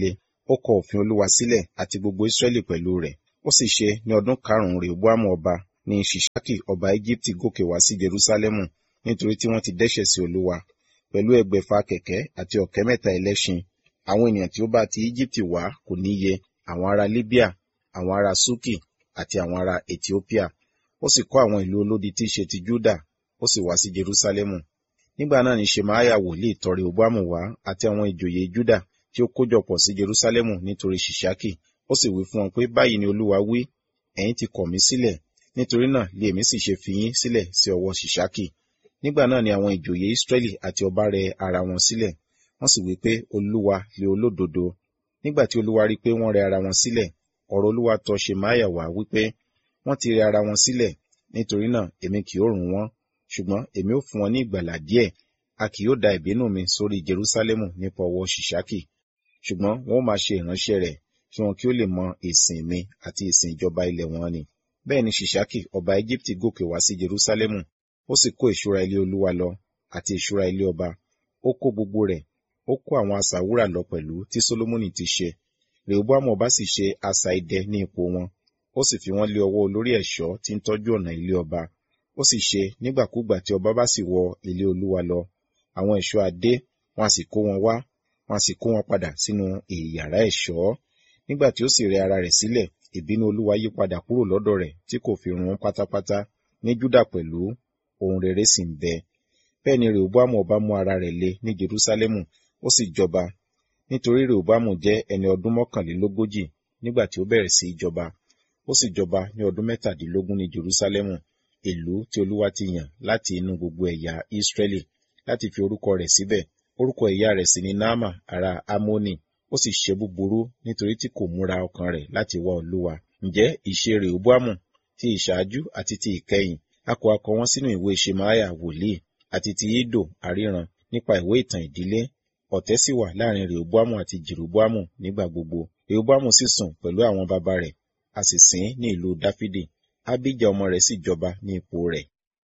ó kọ òfin Olúwa sílẹ̀ àti gbogbo Israẹli pẹ̀lú rẹ̀. Ó sì ṣe ní ọdún karùn-ún Rehoboamu ọba ní Ṣiṣaki ọba Ejibiti gòkè wá sí Jerúsálẹ́mù nítorí tí wọ́n ti dẹ́ṣẹ̀ sí Olúwa, pẹ̀lú 600 kẹ̀kẹ́ àti 300 ẹlẹ́ṣin. Àwọn ènìyàn tí ó bá ti Ejibiti wá kò níye, àwọn ará Libia, àwọn ará Suki àti àwọn ará Etiopia. Ó sì kọ́ àwọn ìlú olódi tí í ṣe ti Juda, ó sì wá sí Jerúsálẹ́mù. Nígbà náà ni Ṣemaiah wòlíì tọ̀ Rehoboamu wá àti àwọn ìjòyè Juda tí ó kójọpọ̀ sí Jerúsálẹ́mù nítorí Ṣiṣaki. Ó sì wí fún wọn pé, báyìí ni Olúwa wí, ẹ̀yin ti kọ̀ mí sílẹ̀, nítorí náà lé èmi sì ṣe fi yín sílẹ̀ sí ọwọ́ Ṣiṣaki. Nígbà náà ni àwọn ìjòyè Israẹli àti ọba rẹ ara wọn sílẹ̀, wọ́n sì wí pé, Olúwa lé olódodo. Nígbà tí Olúwa rí pé wọ́n rẹ ara wọn sílẹ̀, ọ̀rọ̀ Olúwa tọ̀ Ṣemaiah wá wípé, wọ́n ti rẹ ara wọn sílẹ̀, nítorí náà èmi kì yóò run wọ́n, ṣùgbọ́n èmi ó fún wọn ní ìgbàlà díẹ̀. A kì yóò da ìbínú mi sórí Jerúsálẹ́mù nípa ọwọ́ Ṣiṣaki, ṣùgbọ́n wọn ó máa ṣe ìránṣẹ́ rẹ̀ kí wọn kí ó lè mọ ìsìn mi àti ìsìn ìjọba ilẹ̀ wọn ni. Bẹ́ẹ̀ ni Ṣiṣaki ọba Ejibiti gòkè wá sí Jerúsálẹ́mù, ó sì kó ìṣúra ilé Olúwa lọ àti ìṣúra ilé ọba. Ó kó gbogbo rẹ̀, ó kó àwọn asà wúrà lọ pẹ̀lú tí Solomoni ti ṣe. Rehoboamu ọba sì ṣe asà idẹ ní ipò wọn, ó sì fi wọ́n lé ọwọ́ olórí ẹ̀ṣọ́ tí ń tọ́jú ọ̀nà ilé ọba. Ó sì ṣe nígbàkúgbà tí ọba bá sì wọ ilé Olúwa lọ, àwọn ẹ̀ṣọ́ adé wọn a sì kó wọn wá, wọn a sì kó wọn padà sínú ìyàrá ẹ̀ṣọ́. Nígbà tí ó sì rẹ ara rẹ̀ sílẹ̀, ìbínú Olúwa yí padà kúrò lọ́dọ̀ rẹ̀ tí kò fi run pátápátá. Ní Juda pẹ̀lú ohun rere sì ń bẹ. Bẹ́ẹ̀ ni Rehoboamu ọba mú ara rẹ̀ le ní Jerúsálẹ́mù, ó sì jọba. Nítorí Rehoboamu jẹ́ ẹni ọdún 41 nígbà tí ó bẹ̀rẹ̀ sí í jọba. Ó sì jọba ní ọdún 17 ní Jerúsálẹ́mù, ìlú tí Olúwa ti yàn láti inú gbogbo ẹ̀yà Israẹli láti fi orúkọ rẹ̀ síbẹ̀. Orúkọ ìyá rẹ̀ sì ni Naama ará Ammoni. Ó sì ṣe búburú nítorí tí kò múra ọkàn rẹ̀ láti wá Olúwa. Ǹjẹ́ ìṣe Rehoboamu ti ìṣáájú àti ti ìkẹyìn, a kò kọ wọ́n sínú ìwé Ṣemaiah wòlíì àti ti Iddo aríran nípa ìwé ìtàn ìdílé. Ọ̀tẹ̀ sì wà láàrin Rehoboamu àti Jeroboamu nígbà gbogbo. Rehoboamu sì sùn pẹ̀lú àwọn baba rẹ̀, a sì sìn ín ní ìlú Dáfídì. Abijah ọmọ rẹ̀ sì jọba ní ipò rẹ̀.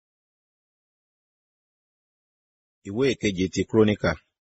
Ìwé ìkeje ti Króníkà,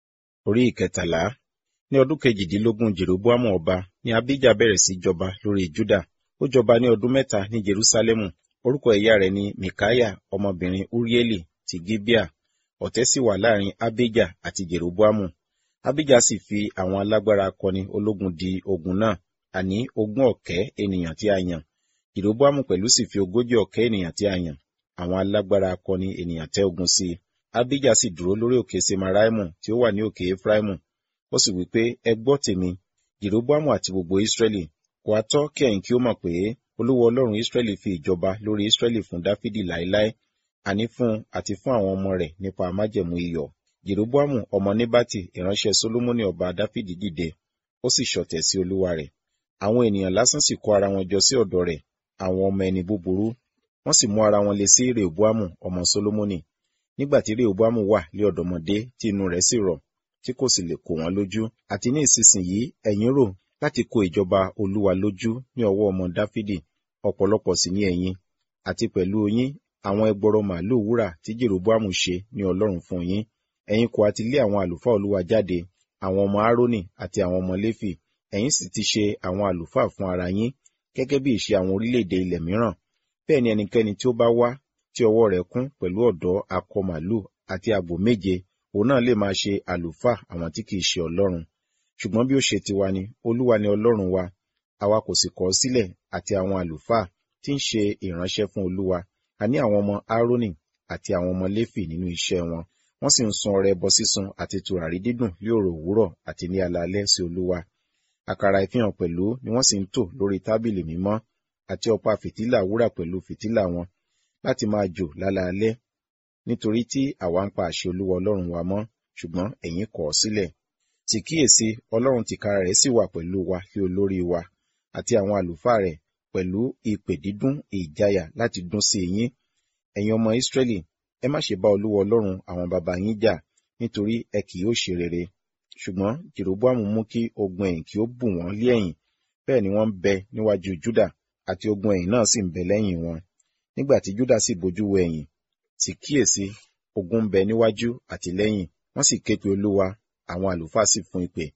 orí 13. Ní ọdún 18 Jeroboamu ọba ni Abijah bẹ̀rẹ̀ sí jọba lórí Juda. Ó jọba ní ọdún 3 ní Jerúsálẹ́mù. Orúkọ ìyá rẹ̀ ni Mikaiah ọmọbìnrin Urieli ti Gibeah. Ọ̀tẹ̀ sì wà láàrin Abijah àti Jeroboamu. Abijah sì fi àwọn alágbára akọni ológun di ogun náà, àní 20,000 ènìyàn tí a yàn. Jeroboamu pẹ̀lú sì fi 40,000 ènìyàn tí a yàn, àwọn alágbára akọni ènìyàn tẹ́ ogun sí i. Abijah sì dúró lórí òkè Semaraimu tí ó wà ní òkè Efraimu. Ó sì wí pé, ẹ gbọ́ tèmi, Jeroboamu àti gbogbo Israẹli, kò ha tọ́ kí ẹ̀yin kí ó mọ̀ pé Olúwa Ọlọ́run Israẹli fi ìjọba lórí Israẹli fún Dáfídì láéláé, àní fún àti fún àwọn ọmọ rẹ̀ nípa májẹ̀mú iyọ̀. Jeroboamu ọmọ Nebati ìránṣẹ́ Solomoni ọba Dáfídì dìde, ó sì ṣọ̀tẹ̀ sí Olúwa rẹ̀. Àwọn ènìyàn lásán sì kó ara wọn jọ sí ọ̀dọ̀ rẹ̀, àwọn ọmọ ẹni búburú, wọ́n sì mú ara wọn le sí Rehoboamu ọmọ Solomoni. Nígbà tí Rehoboamu wà lé ọ̀dọ́mọdé tí inú rẹ̀ sì rọ̀, tí kò sì lè kó wọn lójú. Àti ní ìsinsìnyí ẹ̀yin rò láti kó ìjọba Olúwa lójú ní ọwọ́ ọmọ Dáfídì, ọ̀pọ̀lọpọ̀ sì ní ẹ̀yin, àti pẹ̀lú yín àwọn ẹgbọrọ màlúù wúrà tí Jeroboamu ṣe ní Ọlọ́run fún yín. Ẹ̀yin kò ha ti lé àwọn àlùfáà Olúwa jáde, àwọn ọmọ Aaroni àti àwọn ọmọ Léfì, ẹ̀yin sì ti ṣe àwọn àlùfáà fún ara yín, gẹ́gẹ́ bí ìṣe àwọn orílẹ̀-èdè ilẹ̀ mìíràn. Bẹ́ẹ̀ ni ẹnikẹ́ni tí ó bá wá tí ọwọ́ rẹ̀ kún pẹ̀lú ọ̀dọ́ akọ màlúù àti àgbò 7, òun náà lè máa ṣe àlùfáà àwọn tí kìí ṣe Ọlọ́run. Ṣùgbọ́n bí ó ṣe tiwa ni, Olúwa ni Ọlọ́run wa, àwa kò sì kọ̀ ọ́ sílẹ̀ àti àwọn àlùfáà tí ń ṣe ìránṣẹ́ fún Olúwa, àní àwọn ọmọ Aaroni àti àwọn ọmọ Léfì nínú iṣẹ́ wọn. Wọ́n sì ń sun ọrẹ ẹbọ sísun àti tùràrí dídùn ní òrò òwúrọ̀ àti ní alaalẹ́ sí Olúwa. Àkàrà ìfihàn pẹ̀lú ni wọ́n sì ń tò lórí tábìlì mímọ́, àti ọ̀pá fìtílà wúrà pẹ̀lú fìtílà wọn, láti máa jò lálaalẹ́, nítorí tí àwa ń pa àṣẹ Olúwa Ọlọ́run wa mọ́, ṣùgbọ́n ẹ̀yin kọ̀ ọ́ sílẹ̀. Sì kíyèsí, Ọlọ́run tìkára rẹ̀ sì wà pẹ̀lú wa kí olórí wa, àti àwọn àlùfáà rẹ̀, pẹ̀lú ìpè dídún ìjayà láti dún sí yín. Ẹ̀yin ọmọ Israẹli, ẹ má ṣe bá Olúwa Ọlọ́run àwọn baba yín jà, nítorí ẹ kì yóò ṣe rere. Ṣùgbọ́n Jeroboamu mú kí ogun ẹ̀yìn kí ó bù wọ́n lé ẹ̀yìn, bẹ́ẹ̀ ni wọ́n ń bẹ níwájú Juda, àti ogun ẹ̀yìn náà sì ń bẹ lẹ́yìn wọn. Nígbà tí Juda sì bojú wo ẹ̀yìn, sì kíyèsí, ogun ń bẹ níwájú àti lẹ́yìn. Wọ́n sì ké pe Olúwa, àwọn àlùfáà sì fún ìpè.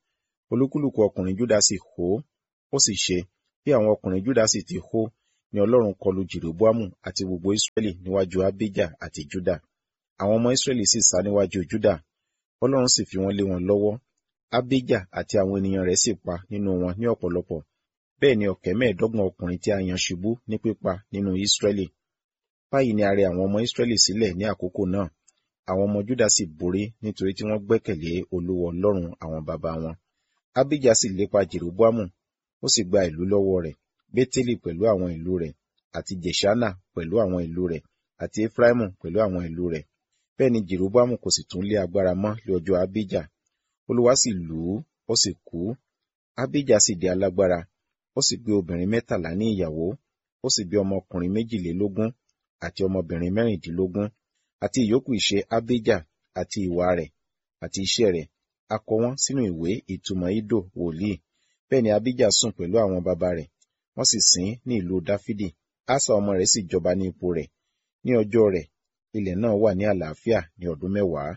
olúkúlùkù ọkùnrin Júdà sì hó. Ó sì ṣe, bí àwọn ọkùnrin Júdà sì ti hó, ni Ọlọ́run kọlù Jeroboamu àti gbogbo Israẹli níwájú Abijah àti Juda. Àwọn ọmọ Israẹli sì sá níwájú Juda, Ọlọ́run sì fi wọ́n lé wọn lọ́wọ́. Abijah àti àwọn ènìyàn rẹ̀ sì pa nínú wọn ní ọ̀pọ̀lọpọ̀. Bẹ́ẹ̀ ni 25,000 ọkùnrin tí a yan ṣubú ní pípa nínú Israẹli. Báyìí ni a rẹ àwọn ọmọ Israẹli sílẹ̀ ní àkókò náà. Àwọn ọmọ Juda sì borí nítorí tí wọ́n gbẹ́kẹ̀lé Olúwa Ọlọ́run àwọn baba wọn. Abijah sì lépa Jeroboamu, ó sì gba ìlú lọ́wọ́ rẹ̀, Bétélì pẹ̀lú àwọn ìlú rẹ̀, àti Jèṣánà pẹ̀lú àwọn ìlú rẹ̀, àti Efraimu pẹ̀lú àwọn ìlú rẹ̀. Bẹ́ẹ̀ ni Jeroboamu kò sì tún lé agbára mọ́ lé ọjọ́ Abijah. Olúwa sì lù ú, ó sì kú. Abijah sì di alágbára, ó sì gbé obìnrin 13 ní ìyàwó, ó sì bí ọmọkùnrin 22 àti ọmọbìnrin 16, àti ìyókù ìṣe Abijah àti ìwà rẹ̀ àti iṣẹ́ rẹ̀, a kọ wọ́n sínú ìwé ìtumọ̀ Iddo wòlíì. Bẹ́ẹ̀ ni Abijah sùn pẹ̀lú àwọn baba rẹ̀, wọ́n sì sìn ní ìlú Dáfídì. Asa ọmọ rẹ̀ sì jọba ní ipò rẹ̀. Ní ọjọ́ rẹ̀, ilẹ̀ náà wà ní àlàáfíà ní ọdún 10.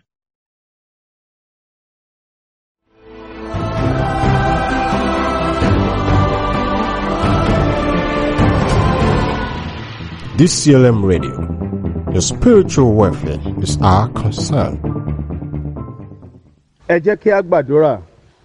DCLM Radio. Your spiritual welfare is our concern. Ẹ jẹ́ kí a gbàdúrà.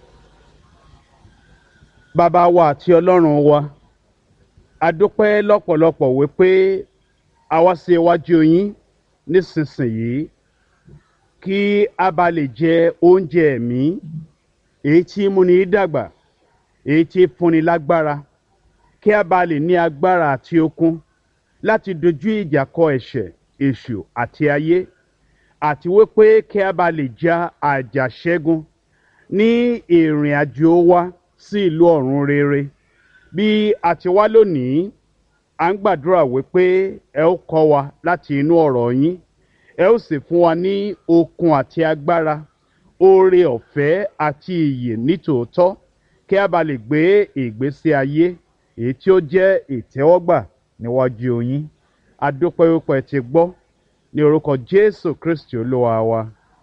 Bàbá wa àti Ọlọ́run wa, a dúpẹ́ lọ́pọ̀lọpọ̀ wípé a wá sí iwájú yín nísinsìnyí kí a bá lè jẹ oúnjẹ ẹ̀mí èyí tí múni dàgbà, èyí tí fúnni lágbára, kí a bá lè ní agbára àti okun láti dojú ìjà kọ ẹ̀ṣẹ̀, èṣù àti ayé, àti wípé kí a bá lè ja àjàṣẹ́gun ní ìrìn àjò wa sí ìlú ọ̀run rere. Bí a ti wá lónìí, à ń gbàdúrà wípé ẹ ó kọ́ wa láti inú ọ̀rọ̀ yín, ẹ ó sì fún wa ní okun àti agbára, oore ọ̀fẹ́ àti ìyè nítòótọ́, kí a bá lè gbé ìgbésí ayé èyí tí ó jẹ́ ìtẹ́wọ́gbà níwájú yín. A dúpẹ́ wípé ẹ ti gbọ́, ní orúkọ Jésù Kristi Olúwa wa.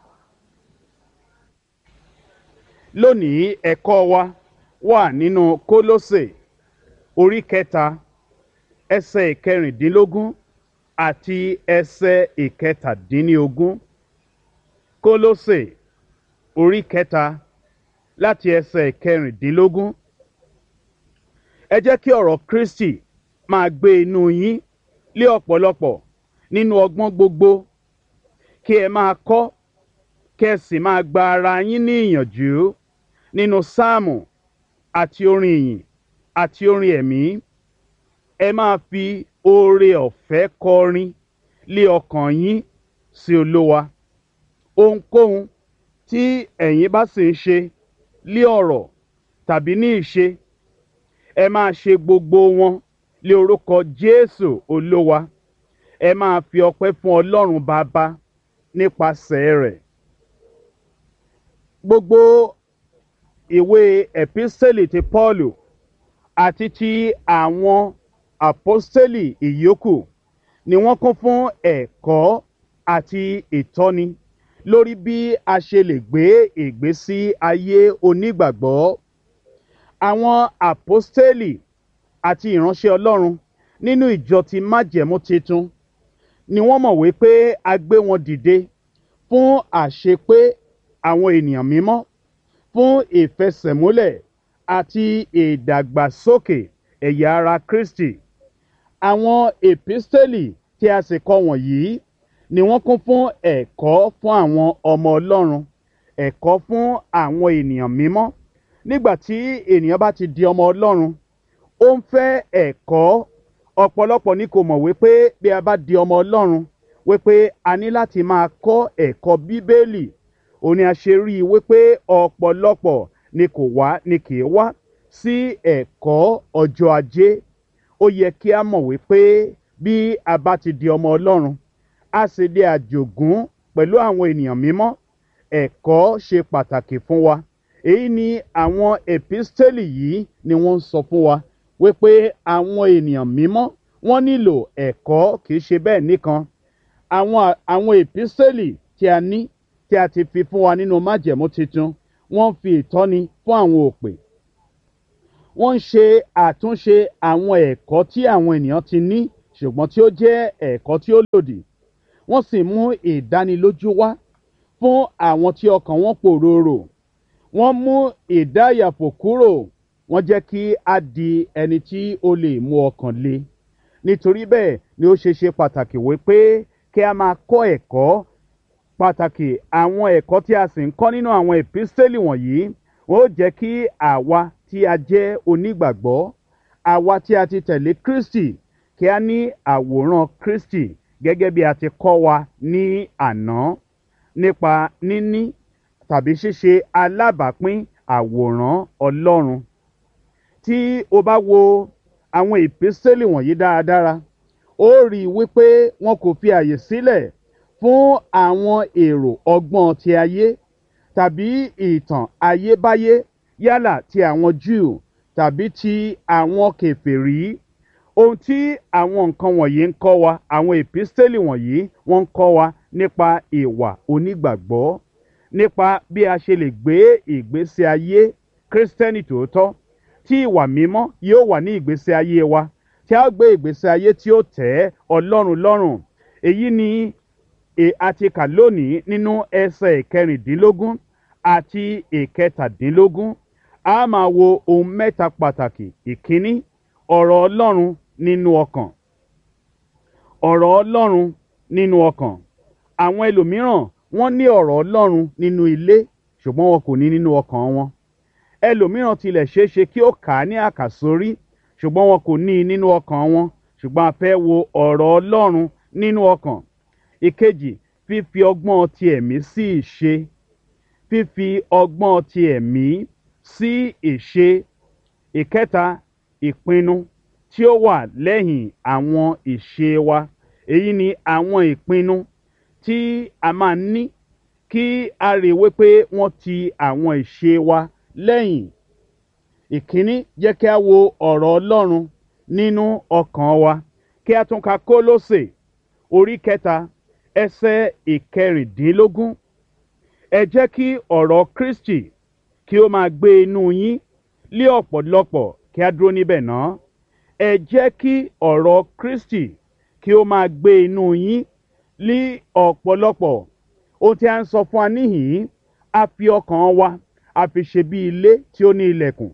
Lónìí ẹ̀kọ́ wa wà nínú Kólósè orí 3 ẹsẹ̀ 16 àti ẹsẹ̀ 17. Kólósè orí 3 láti ẹsẹ̀ 16. Ẹ jẹ́ kí ọ̀rọ̀ Kristi máa gbé inú yín lé ọ̀pọ̀lọpọ̀ nínú ọgbọ́n gbogbo, kí ẹ máa kọ́, kí ẹ sì máa gba ara yín ní ìyànjú nínú sáàmù àti orin ìyìn àti orin ẹ̀mí. Ẹ máa fi oore ọ̀fẹ́ kọrin lé ọkàn yín sí Olúwa. Ohunkóhun tí ẹ̀yin bá sì ń ṣe lé ọ̀rọ̀ tàbí ní ìṣe, ẹ máa ṣe gbogbo wọn lé orúkọ Jésù Olúwa. Ẹ máa fi ọpẹ́ fún Ọlọ́run Baba nípasẹ̀ rẹ̀. Gbogbo ìwé ẹ̀písítélì ti Pọ́ọ̀lù àti ti àwọn àpọ́stélì ìyókù ni wọ́n kún fún ẹ̀kọ́ àti ìtọ́ni lórí bí a ṣe lè gbé ìgbésí ayé onígbàgbọ́. Àwọn àpọ́stélì àti ìránṣẹ́ Ọlọ́run nínú ìjọ ti májẹ̀mú titun ni wọ́n mọ̀ wípé a gbé wọn dìde fún àṣepé àwọn ènìyàn mímọ́, fún ìfẹsẹ̀múlẹ̀ àti ìdàgbàsókè ẹ̀yà ara Kristi. Àwọn èpísítélì tí a sì kọ wọ̀nyí ni wọ́n kún fún ẹ̀kọ́ fún àwọn ọmọ Ọlọ́run, ẹ̀kọ́ fún àwọn ènìyàn mímọ́. Nígbà tí ènìyàn bá ti di ọmọ Ọlọ́run, ó ń fẹ́ ẹ̀kọ́. Ọ̀pọ̀lọpọ̀ ni kò mọ̀ wípé bí a bá di ọmọ Ọlọ́run, wípé a ní láti máa kọ́ ẹ̀kọ́ Bíbélì. Ó ní a ṣe rí i wípé ọ̀pọ̀lọpọ̀ ni kì í wá sí ẹ̀kọ́ ọjọ́ ajé. Ó yẹ kí a mọ̀ wípé bí a bá ti di ọmọ Ọlọ́run, a sì di àjogún pẹ̀lú àwọn ènìyàn mímọ́. Ẹ̀kọ́ ṣe pàtàkì fún wa. Èyí ni àwọn èpísítélì yìí ni wọ́n ń sọ fún wa wípé àwọn ènìyàn mímọ́ wọ́n nílò ẹ̀kọ́. Kì í ṣe bẹ́ẹ̀ nìkan. Àwọn èpísítélì tí a ní, tí a ti fi fún wa nínú májẹ̀mú titun, wọ́n ń fi ìtọ́ni fún àwọn òpè, wọ́n ń ṣe àtúnṣe àwọn ẹ̀kọ́ tí àwọn ènìyàn ti ní ṣùgbọ́n tí ó jẹ́ ẹ̀kọ́ tí ó lòdì, wọ́n sì mú ìdánilójú wá fún àwọn tí ọkàn wọn pòròrò, wọ́n mú ìdáyàfò kúrò, wọ́n jẹ́ kí a di ẹni tí ó lè mú ọkàn le. Nítorí bẹ́ẹ̀ ni ó ṣe pàtàkì wípé kí a máa kọ́ ẹ̀kọ́ pàtàkì àwọn ẹ̀kọ́ tí a sì ń kọ́ nínú àwọn èpísítélì wọ̀nyí ó jẹ́ kí àwa tí a jẹ́ onígbàgbọ́, àwa tí a ti tẹ̀lé Kristi, kí a ní àwòrán Kristi gẹ́gẹ́ bí a ti kọ́ wa ní àná nípa níní tàbí ṣíṣe alábàápín àwòrán Ọlọ́run. Tí o bá wo àwọn èpísítélì wọ̀nyí dáradára, ó rí i wípé wọn kò fi àyè sílẹ̀ fún àwọn èrò ọgbọ́n ti ayé tàbí ìtàn ayébáyé yálà ti àwọn Júù tàbí ti àwọn kèfèrí. Ohun tí àwọn nǹkan wọ̀nyí ń kọ́ wa, àwọn èpísítélì wọ̀nyí wọ́n ń kọ́ wa nípa ìwà onígbàgbọ́, nípa bí a ṣe lè gbé ìgbésí ayé Kristẹni tòótọ́, tí ìwà mímọ́ yóò wà ní ìgbésí ayé wa, tí a gbé ìgbésí ayé tí ó tẹ́ Ọlọ́run lọ́rùn. Èyí ni a ti kà lónìí nínú ẹsẹ̀ ìkẹrìndínlógún àti ìkẹtàdínlógún. A máa wo ohun mẹ́ta pàtàkì. Ìkíní, ọ̀rọ̀ Ọlọ́run nínú ọkàn. Ọ̀rọ̀ Ọlọ́run nínú ọkàn. Àwọn ẹlòmíràn wọ́n ní ọ̀rọ̀ Ọlọ́run nínú ilé ṣùgbọ́n wọn kò ní nínú ọkàn wọn. Ẹlòmíràn tilẹ̀ ṣeéṣe kí ó kà á ní àkàsórí ṣùgbọ́n wọn kò ní nínú ọkàn wọn. Ṣùgbọ́n a fẹ́ wo ọ̀rọ̀ Ọlọ́run nínú ọkàn. Ìkejì, fífi ọgbọ́n ti ẹ̀mí sí ìṣe. Fífi ọgbọ́n ti ẹ̀mí sí ìṣe. Ìkẹta, ìpinnu tí ó wà lẹ́yìn àwọn ìṣe wa. Èyí ni àwọn ìpinnu tí a máa ní kí a rí wípé wọ́n ti àwọn ìṣe wa lẹ́yìn. Ìkíní, jẹ́ kí a wo ọ̀rọ̀ Ọlọ́run nínú ọkàn wa. Kí a tún ka Kólósè orí kẹta ẹsẹ̀ ìkẹrìndínlógún. Ẹ jẹ́ kí ọ̀rọ̀ Kristi kí ó máa gbé inú yín lé ọ̀pọ̀lọpọ̀. Kí a dúró níbẹ̀ náà. Ẹ jẹ́ kí ọ̀rọ̀ Kristi kí ó máa gbé inú yín lé ọ̀pọ̀lọpọ̀. Ohun tí a ń sọ fún wa níhìn-ín, a fi ọkàn wa a fi ṣe bí ilé tí ó ní ilẹ̀kùn.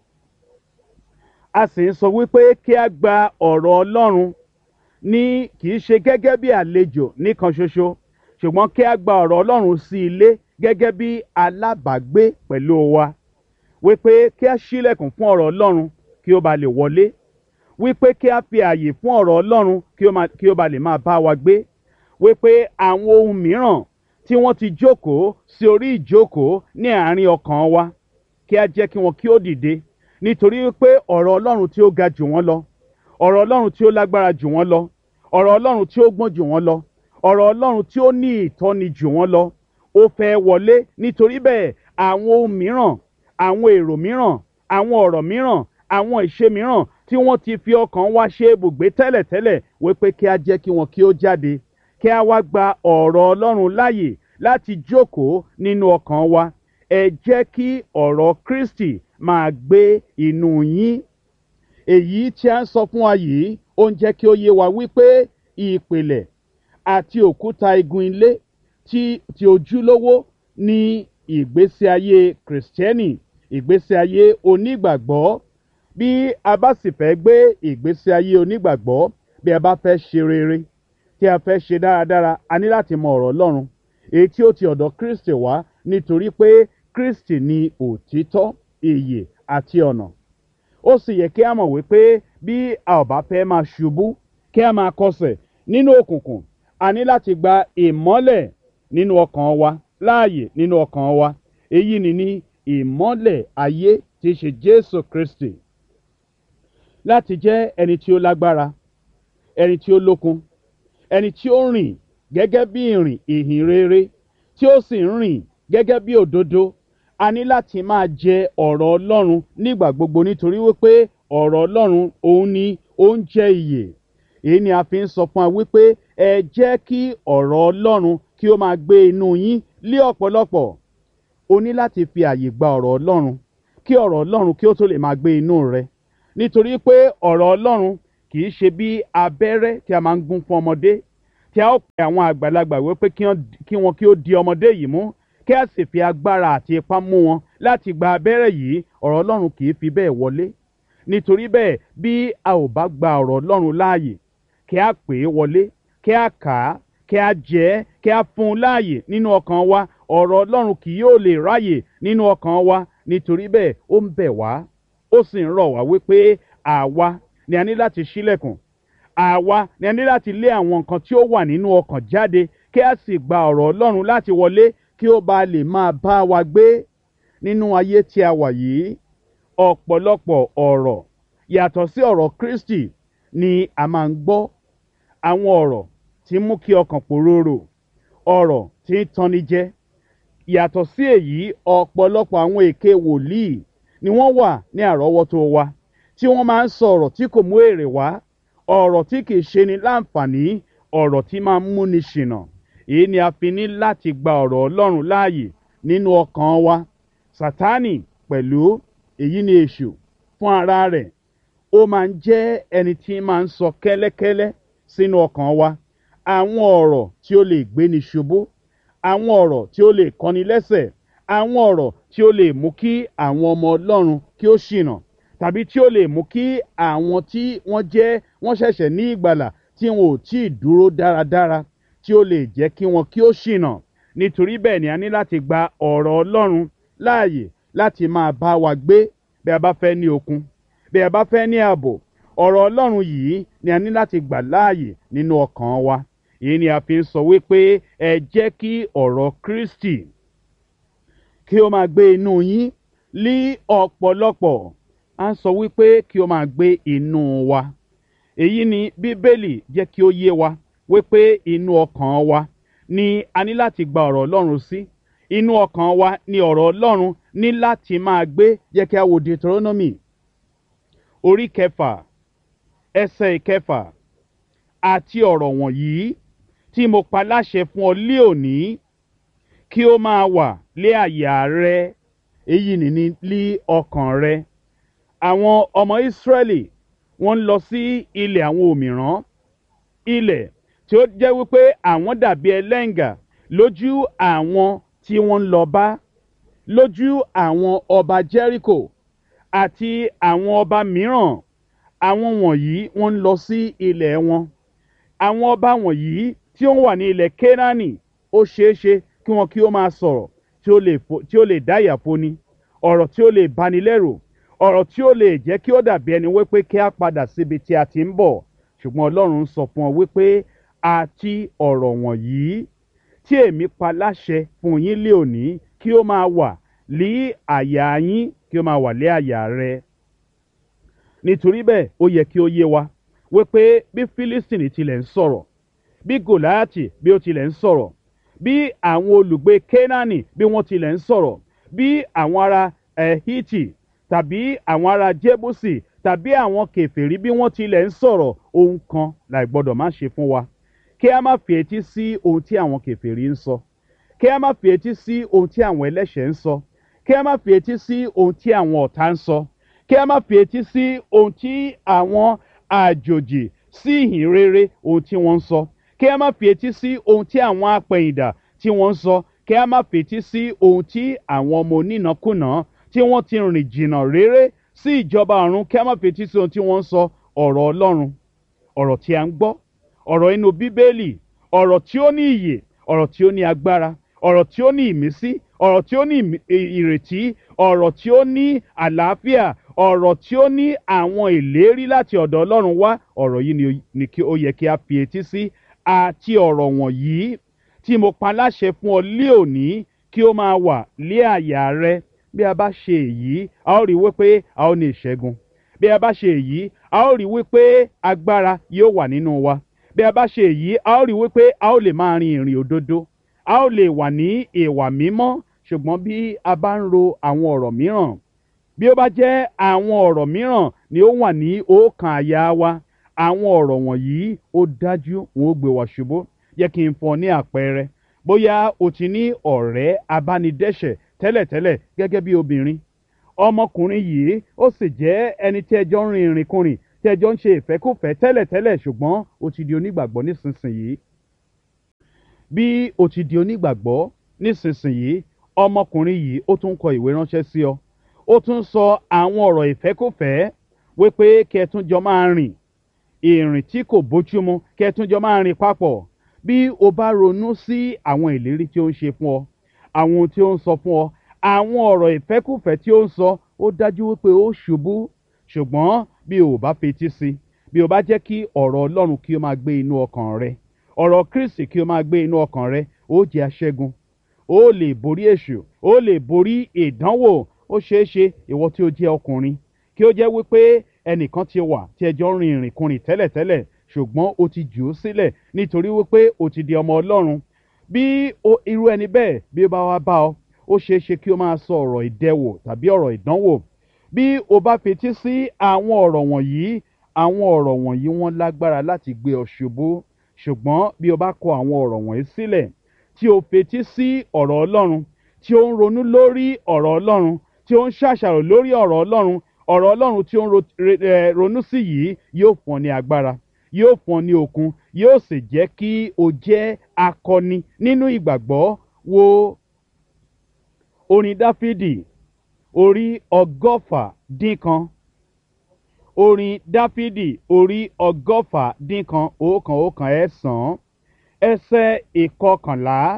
A sì ń sọ wípé kí a gba ọ̀rọ̀ Ọlọ́run ní kì í ṣe gẹ́gẹ́ bí àlejò nìkan ṣoṣo ṣùgbọ́n kí a gba ọ̀rọ̀ Ọlọ́run sí ilé gẹ́gẹ́ bí alábàágbé pẹ̀lú wa. Wípé kí a ṣílẹ̀kùn fún ọ̀rọ̀ Ọlọ́run kí ó ba lè wọlé. Wípé kí a fi ààyè fún ọ̀rọ̀ Ọlọ́run kí ó ba lè máa bá wa gbé. Wípé àwọn ohun mìíràn tí wọ́n ti jókòó sí orí ìjókòó ní àárín ọkàn wa, kí a jẹ́ kí wọn kí ó dìde. Nítorí wípé ọ̀rọ̀ Ọlọ́run tí ó ga jù wọ́n lọ, ọ̀rọ̀ Ọlọ́run tí ó lágbára jù wọ́n lọ, ọ̀rọ̀ Ọlọ́run tí ó gbọ́n jù wọ́n lọ, ọ̀rọ̀ Ọlọ́run tí ó ní ìtọ́ni jù wọ́n lọ, ó fẹ́ wọlé. Nítorí bẹ́ẹ̀ àwọn ohun mìíràn, àwọn èrò mìíràn, àwọn ọ̀rọ̀ mìíràn, àwọn ìṣe mìíràn tí wọ́n ti fi ọkàn wa ṣe ibùgbé tẹ́lẹ̀tẹ́lẹ̀, wípé kí a jẹ́ kí wọn kí ó jáde. Kí a wá gba ọ̀rọ̀ Ọlọ́run láàyè láti jókòó nínú ọkàn wa. Ẹ jẹ́ kí ọ̀rọ̀ Kristi máa gbé inú yín. Èyí tí a ń sọ fún wa yìí, ó ń jẹ́ kí ó yé wa wípé ìpìlẹ̀ àti òkúta igun ilé ti ojúlówó ní ìgbésí ayé Kìrìsìtẹ́nì, ìgbésí ayé onígbàgbọ́. Bí a bá sì fẹ́ gbé ìgbésí ayé onígbàgbọ́, bí a bá fẹ́ ṣe rere, tí a fẹ́ ṣe dáradára, a ní láti mọ ọ̀rọ̀ Ọlọ́run èyí tí ó ti ọ̀dọ̀ Kristi wá, nítorí pé Kristi ni òtítọ́, ìyè àti ọ̀nà. Ó sì yẹ kí a mọ̀ wípé bí a ò bá fẹ́ máa ṣubú, kí a máa kọsẹ̀ nínú òkùnkùn, a ní láti gba ìmọ́lẹ̀ nínú ọkàn wa, láàyè nínú ọkàn wa. Èyí ni ìmọ́lẹ̀ ayé tí í ṣe Jésù Kristi. Láti jẹ́ ẹni tí ó lágbára, ẹni tí ó lókun, ẹni tí ó rìn gẹ́gẹ́ bí ìrìn ìhìn rere, tí ó sì ń rìn gẹ́gẹ́ bí òdodo, a ní láti máa jẹ ọ̀rọ̀ Ọlọ́run nígbà gbogbo, nítorí wípé ọ̀rọ̀ Ọlọ́run òun ni oúnjẹ ìyè. Èyí ni a fi ń sọ fún wa wípé ẹ jẹ́ kí ọ̀rọ̀ Ọlọ́run kí ó máa gbé inú yín lé ọ̀pọ̀lọpọ̀. o ní láti fi àyè gba ọ̀rọ̀ Ọlọ́run kí ọ̀rọ̀ Ọlọ́run kí ó tó lè máa gbé inú rẹ, nítorí pé ọ̀rọ̀ Ọlọ́run kì í ṣe bí abẹ́rẹ́ tí a máa ń gún fún ọmọdé, tí a ó pe àwọn àgbàlagbà wípé kí wọn kí ó di ọmọdé yìí mú, kí a sì fi agbára àti ipá mú wọn láti gba abẹ́rẹ́ yìí. Ọ̀rọ̀ Ọlọ́run kì í fi bẹ́ẹ̀ wọlé. Nítorí bẹ́ẹ̀, bí a ò bá gba ọ̀rọ̀ Ọlọ́run láàyè, kí a pè é wọlé, kí a kà á, kí a jẹ ẹ́, kí a fún un láàyè nínú ọkàn wa, ọ̀rọ̀ Ọlọ́run kì yóò lè ráyè nínú ọkàn wa. Nítorí bẹ́ẹ̀, ó ń bẹ̀ wá, ó sì ń rọ̀ wá wípé àwa ni a ní láti ṣílẹ̀kùn, àwa ni a ní láti lé àwọn nǹkan tí ó wà nínú ọkàn jáde, kí a sì gba ọ̀rọ̀ Ọlọ́run láti wọlé, kí ó bá lè máa bá wa gbé nínú ayé tí a wà yìí. Ọ̀pọ̀lọpọ̀ ọ̀rọ̀ yàtọ̀ sí ọ̀rọ̀ Kristi ni a máa ń gbọ́. Àwọn ọ̀rọ̀ tí mú kí ọkàn pòróró, ọ̀rọ̀ tí ń tanni jẹ. Yàtọ̀ sí èyí, ọ̀pọ̀lọpọ̀ àwọn èké wòlíì ni wọ́n wà ní àrọ́wọ́tó wa, tí wọ́n máa ń sọ ọ̀rọ̀ tí kò mú èrè wá, ọ̀rọ̀ tí kì í ṣe ni láǹfààní, ọ̀rọ̀ tí máa ń múni ṣìnà. Èyí ni a fi ní láti gba ọ̀rọ̀ Ọlọ́run láàyè nínú ọkàn wa. Sátánì pẹ̀lú, èyí ni èṣù fún ara rẹ̀, ó máa ń jẹ́ ẹni tí máa ń sọ kẹ́lẹ́kẹ́lẹ́ sínú ọkàn wa àwọn ọ̀rọ̀ tí ó lè gbéni ṣubú, àwọn ọ̀rọ̀ tí ó lè kọni lẹ́sẹ̀, àwọn ọ̀rọ̀ tí ó lè mú kí àwọn ọmọ Ọlọ́run kí ó ṣìnà, tàbí tí ó lè mú kí àwọn tí wọ́n ṣẹ̀ṣẹ̀ ní ìgbàlà tí wọn ò tí ì dúró dáradára, tí ó lè jẹ́ kí wọn kí ó ṣìnà. Nítorí bẹ́ẹ̀ ni a ní láti gba ọ̀rọ̀ Ọlọ́run láàyè láti máa bá wa gbé bí a bá fẹ́ ní okun, bí a bá fẹ́ ní ààbò. Ọ̀rọ̀ Ọlọ́run yìí ni a ní láti gbà láàyè nínú ọkàn wa. Èyí ni a fi ń sọ wípé ẹ jẹ́ kí ọ̀rọ̀ Kristi kí ó máa gbé inú yín ní ọ̀pọ̀lọpọ̀. A ń sọ wípé kí ó máa gbé inú wa. Èyí ni Bíbélì jẹ́ kí ó yé wa wípé inú ọkàn wa ni a ní láti gba ọ̀rọ̀ Ọlọ́run sí. Inú ọkàn wa ni ọ̀rọ̀ Ọlọ́run ní láti máa gbé. Jẹ́ kí a wo Deuteronomy orí 6 ẹsẹ̀ 6. Àti ọ̀rọ̀ wọ̀nyí tí mo pa láṣẹ fún ọ lé òní kí ó máa wà lé àyà rẹ. Èyí ni ní ọkàn rẹ. Àwọn ọmọ Ísírẹ́lì wọ́n ń lọ sí ilẹ̀ àwọn òmìrán, ilẹ̀ tí ó jẹ́ wípé àwọn dàbí ẹlẹ́ǹgà lójú àwọn tí wọ́n ń lọ bá, lójú àwọn ọba Jẹ́ríkò àti àwọn ọba mìíràn. Àwọn wọ̀nyí wọ́n ń lọ sí ilẹ̀ wọn. Àwọn ọba wọ̀nyí tí ó wà ní ilẹ̀ Kénáánì, ó ṣeéṣe kí wọn kí ó máa sọ̀rọ̀ tí ó lè dáyà foni, ọ̀rọ̀ tí ó lè bani lẹ́rù, ọ̀rọ̀ tí ó lè jẹ́ kí ó dàbí ẹni wípé kí a padà síbi tí a ti ń bọ̀. Ṣùgbọ́n Ọlọ́run sọ fún ọ wípé àti ọ̀rọ̀ wọ̀nyí tí èmi pa láṣẹ fún yín lé òní kí ó máa wà lé àyà yín, kí ó máa wà lé àyà rẹ. Nítorí bẹ́ẹ̀, ó yẹ kí ó yé wa wípé bí Fílístìnì tilẹ̀ ń sọ̀rọ̀, bí Gòláyátì bí ó tilẹ̀ ń sọ̀rọ̀, bí àwọn olùgbé Kénáánì bí wọ́n tilẹ̀ ń sọ̀rọ̀, bí àwọn ará Hítì tàbí àwọn ará Jébúsì tàbí àwọn kèfèrí bí wọ́n tilẹ̀ ń sọ̀rọ̀, ohun kan láì gbọ́dọ̀ má ṣe fún wa: kí a má fi etí sí ohun tí àwọn kèfèrí ń sọ, kí a má fi etí sí ohun tí àwọn ẹlẹ́ṣẹ̀ ń sọ, kí a má fi etí sí ohun tí àwọn ọ̀tá ń sọ, kí a má fi etí sí ohun tí àwọn àjòjì sí ìhìn rere ohun tí wọ́n ń sọ, kí a má fi etí sí ohun tí àwọn apẹ̀yìndà tí wọ́n ń sọ, kí a má fi etí sí ohun tí àwọn ọmọ onínàkúnà tí wọ́n ti rìn jìnnà réré sí ìjọba ọ̀run, kí a má fi etí sí ohun tí wọ́n ń sọ. Ọ̀rọ̀ Ọlọ́run, ọ̀rọ̀ tí a ń gbọ́, ọ̀rọ̀ inú Bíbélì, ọ̀rọ̀ tí ó ní ìyè, ọ̀rọ̀ tí ó ní agbára, ọ̀rọ̀ tí ó ní ìmísí, ọ̀rọ̀ tí ó ní ìrètí, ọ̀rọ̀ tí ó ní àlàáfíà, ọ̀rọ̀ tí ó ní àwọn ìlérí láti ọ̀dọ̀ Ọlọ́run wá. Ọ̀rọ̀ yìí ni kí ó yẹ kí a fi etí sí. Àti ọ̀rọ̀ wọ̀nyí tí mo pa láṣẹ fún ọ lé òní kí ó máa wà lé àyà rẹ. Bí a bá ṣe èyí, a ó rí wípé a ó ní ìṣẹ́gun. Bí a bá ṣe èyí, a ó rí wípé agbára yóò wà nínú wa. Bí a bá ṣe èyí, a ó rí wípé a ó lè máa rin ìrìn òdodo, a ó lè wà ní ìwà mímọ́. Ṣùgbọ́n bí a bá ń ro àwọn ọ̀rọ̀ mìíràn, bí ó bá jẹ́ àwọn ọ̀rọ̀ mìíràn ni ó wà ní ọkàn àyà wa, àwọn ọ̀rọ̀ wọ̀nyí ó dájú wọn ó gbé wa ṣubú. Jẹ́ kí n fún ọ ní àpẹẹrẹ. Bóyá o ti ní ọ̀rẹ́ abánidẹ́ṣẹ̀ tẹ́lẹ̀tẹ́lẹ̀ gẹ́gẹ́ bí obìnrin ọmọkùnrin yìí ó sì jẹ́ ẹni tí ẹjọ́ ń rin ìrìnkùnrin tí ẹjọ́ ń ṣe ìfẹ́kùfẹ́ tẹ́lẹ̀tẹ́lẹ̀ ṣùgbọ́n ó ti di onígbàgbọ́ nísinsìnyí bí o ti di onígbàgbọ́ nísinsìnyí ọmọkùnrin yìí ó tún kọ ìwé ránṣẹ́ sí ọ ó tún sọ àwọn ọ̀rọ̀ ìfẹ́kùfẹ́ wípé kí ẹ tún jọ máa rìn ìrìn tí kò bójúmu kí ẹ tún jọ máa rìn papọ̀ bí o bá ronú sí àwọn ìlérí tí ó ń ṣe fún ọ àwọn ohun tí ó ń sọ fún ọ àwọn ọ̀rọ̀ ìfẹ́kùfẹ́ tí ó ń sọ ó dájú wípé ó ṣubú ṣùgbọ́n bí o bá fetí sí bí o bá jẹ́ kí ọ̀rọ̀ Ọlọ́run kí ó máa gbé inú ọkàn rẹ ọ̀rọ̀ Kristi kí ó máa gbé inú ọkàn rẹ ó jẹ́ aṣẹ́gun ó lè borí èṣù ó lè borí ìdánwò ó ṣeé ṣe ìwọ tí ó jẹ́ ọkùnrin kí ó jẹ́ wípé ẹnìkan ti wà tí ẹjọ́ ń rin ìrìnkùnrin tẹ́lẹ̀tẹ́lẹ̀ ṣùgbọ́n o ti jù ú sílẹ̀ nítorí wípé o ti di ọmọ Ọlọ́run bí irú ẹni bẹ́ẹ̀ bí ó bá wá bá ọ ó ṣeé ṣe kí ó máa sọ ọ̀rọ̀ ìdẹwò tàbí ọ̀rọ̀ ìdánwò bí o bá fetí sí àwọn ọ̀rọ̀ wọ̀nyí wọ́n lágbára láti gbé ọ ṣubú ṣùgbọ́n bí o bá kọ àwọn ọ̀rọ̀ wọ̀nyí sílẹ̀ tí o fetí sí ọ̀rọ̀ Ọlọ́run tí ó ń ronú lórí ọ̀rọ̀ Ọlọ́run tí ó ń ṣàṣàrò lórí ọ̀rọ̀ Ọlọ́run tí ó ń ronú sí yìí yóò fún ọ ní agbára yóò fún ọ ní okun yóò sì jẹ́ kí o jẹ́ akọni nínú ìgbàgbọ́ wo orin Dáfídì orí 119 orin Dáfídì orí 119 119 ẹsẹ̀ 11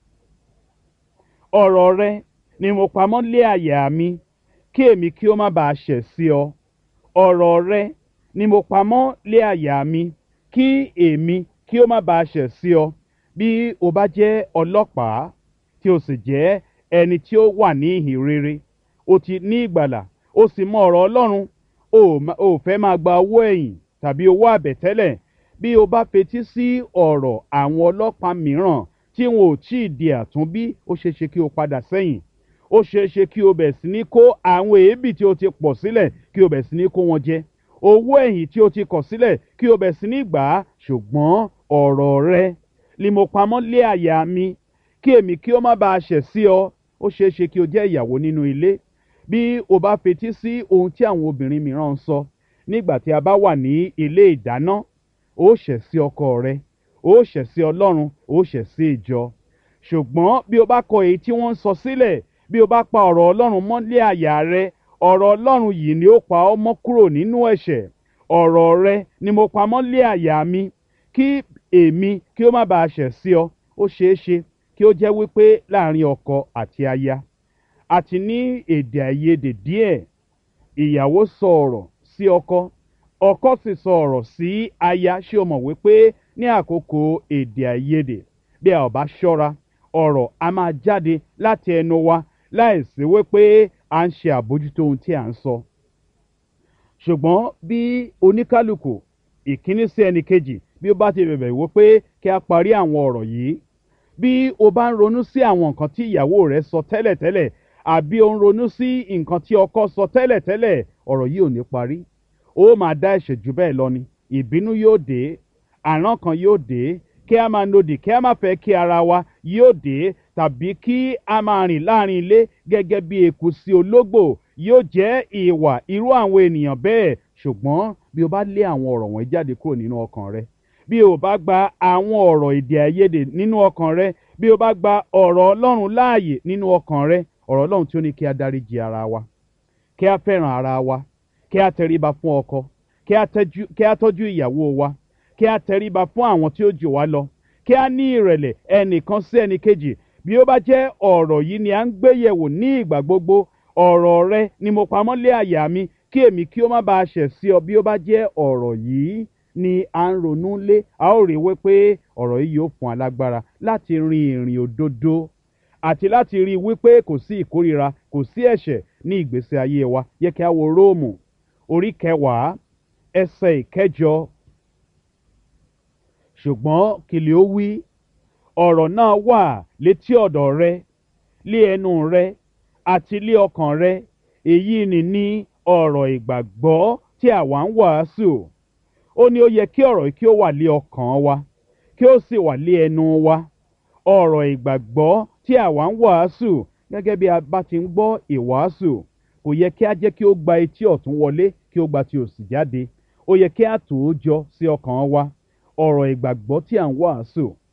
ọ̀rọ̀ rẹ ni mo pamọ́ lé àyà mi kí èmi kí ó má bàa ṣẹ̀ sí ọ ọ̀rọ̀ rẹ ni mo pamọ́ lé àyà mi kí èmi kí ó má bàa ṣẹ̀ sí ọ bí o bá jẹ́ ọlọ́pàá tí o sì jẹ́ ẹni tí ó wà ní ìhìn rere o ti ní ìgbàlà o sì mọ ọ̀rọ̀ Ọlọ́run o fẹ́ máa gba owó ẹ̀yìn tàbí owó àbẹ̀tẹ́lẹ̀ bí o bá fetí sí ọ̀rọ̀ àwọn ọlọ́pàá mìíràn tí wọn ò tí ì di àtúnbí ó ṣeé ṣe kí o padà sẹ́yìn ó ṣeé ṣe kí o bẹ̀ sí ní kó àwọn èébì tí o ti pọ̀ sílẹ̀ kí o bẹ̀ sí ní kó wọn jẹ owó ẹ̀yìn tí o ti kọ̀ sílẹ̀ kí o bẹ̀ sí ní gbà á ṣùgbọ́n ọ̀rọ̀ rẹ ni mo pamọ́ lé àyà mi kí èmi kí ó má bàa ṣẹ̀ sí ọ ó ṣeé ṣe kí o jẹ́ ìyàwó nínú ilé bí o bá fetí sí ohun tí àwọn obìnrin mìíràn ń sọ nígbà tí a bá wà ní ilé ìdáná ó ṣẹ̀ sí ọkọ rẹ ó ṣẹ̀ sí Ọlọ́run ó ṣẹ̀ sí ìjọ ṣùgbọ́n bí o bá kọ èyí tí wọ́n ń sọ sílẹ̀ bí o bá pa ọ̀rọ̀ Ọlọ́run mọ́ lé àyà rẹ ọ̀rọ̀ Ọlọ́run yìí ni ó pa ọ́ mọ́ kúrò nínú ẹ̀ṣẹ̀ ọ̀rọ̀ rẹ ni mo pa mọ́ lé àyà mi kí èmi kí ó má bàa ṣẹ̀ sí ọ ó ṣeé ṣe kí ó jẹ́ wípé láàrin ọkọ àti aya àti ní èdè àìyedè díẹ̀ ìyàwó sọ ọ̀rọ̀ sí ọkọ ọkọ sì sọ ọ̀rọ̀ sí aya ṣé o mọ̀ wípé ní àkókò èdè àìyedè bí a ò bá ṣọ́ra ọ̀rọ̀ a máa jáde láti ẹnu wa láìsí wípé à ń ṣe àbójútó ohun tí à ń sọ ṣùgbọ́n bí oníkálukú ìkíní sí ẹnì kejì bí ó bá ti bẹ̀bẹ̀ wípé kí a parí àwọn ọ̀rọ̀ yìí bí o bá ń ronú sí àwọn nǹkan tí ìyàwó rẹ sọ tẹ́lẹ̀tẹ́lẹ̀ àbí o ń ronú sí nǹkan tí ọkọ sọ tẹ́lẹ̀tẹ́lẹ̀ ọ̀rọ̀ yìí ò ní parí ó máa dá ẹ̀ṣẹ̀ jù bẹ́ẹ̀ lọ ni ìbínú yóò dé àrán kan yóò dé kí a máa nodì kí a máa fẹ́ kí ara wa yóò dé tàbí kí a máa rìn láàrin ilé gẹ́gẹ́ bí eku sí ológbò yóò jẹ́ ìwà irú àwọn ènìyàn bẹ́ẹ̀ ṣùgbọ́n bí o bá lé àwọn ọ̀rọ̀ wọ̀nyí jáde kúrò nínú ọkàn rẹ bí o bá gba àwọn ọ̀rọ̀ èdè àìyedè nínú ọkàn rẹ bí o bá gba ọ̀rọ̀ Ọlọ́run láàyè nínú ọkàn rẹ ọ̀rọ̀ Ọlọ́run tí ó ní kí a dáríjì ara wa kí a fẹ́ràn ara wa kí a tẹríba fún ọkọ kí a tọ́jú ìyàwó wa kí a tẹríba fún àwọn tí ó jù wá lọ kí a ní ìrẹ̀lẹ̀ ẹnìkan sí ẹnìkejì bí ó bá jẹ́ ọ̀rọ̀ yìí ni à ń gbé yẹ̀wò ní ìgbà gbogbo ọ̀rọ̀ rẹ ni mo pamọ́ lé àyà mi kí èmi kí ó má bàa ṣẹ̀ sí ọ bí ó bá jẹ́ ọ̀rọ̀ yìí ni à ń ronú lé a ó rí wípé ọ̀rọ̀ yìí yóò fún alágbára láti rin ìrìn òdodo àti láti rí wípé kò sí ìkórira kò sí ẹ̀ṣẹ̀ ní ìgbésí ayé wa yẹ kí a wo Róòmù orí 10 ẹsẹ̀ 9 ṣùgbọ́n kìlì ó wí ọ̀rọ̀ náà wà létí ọ̀dọ̀ rẹ lé ẹnu rẹ àti lé ọkàn rẹ èyí ni ọ̀rọ̀ ìgbàgbọ́ tí àwa ń wàásù ó ní ó yẹ kí ọ̀rọ̀ yìí kí ó wà lé ọkàn wa kí ó sì wà lé ẹnu wa ọ̀rọ̀ ìgbàgbọ́ tí àwa ń wàásù gẹ́gẹ́ bí a bá ti ń gbọ́ ìwàásù kò yẹ kí a jẹ́ kí ó gba etí ọ̀tún wọlé kí ó gba ti òsì jáde. Ó yẹ kí a tò ó jọ sí ọkàn wa ọ̀rọ̀ ìgbàgbọ́ tí à ń wàásù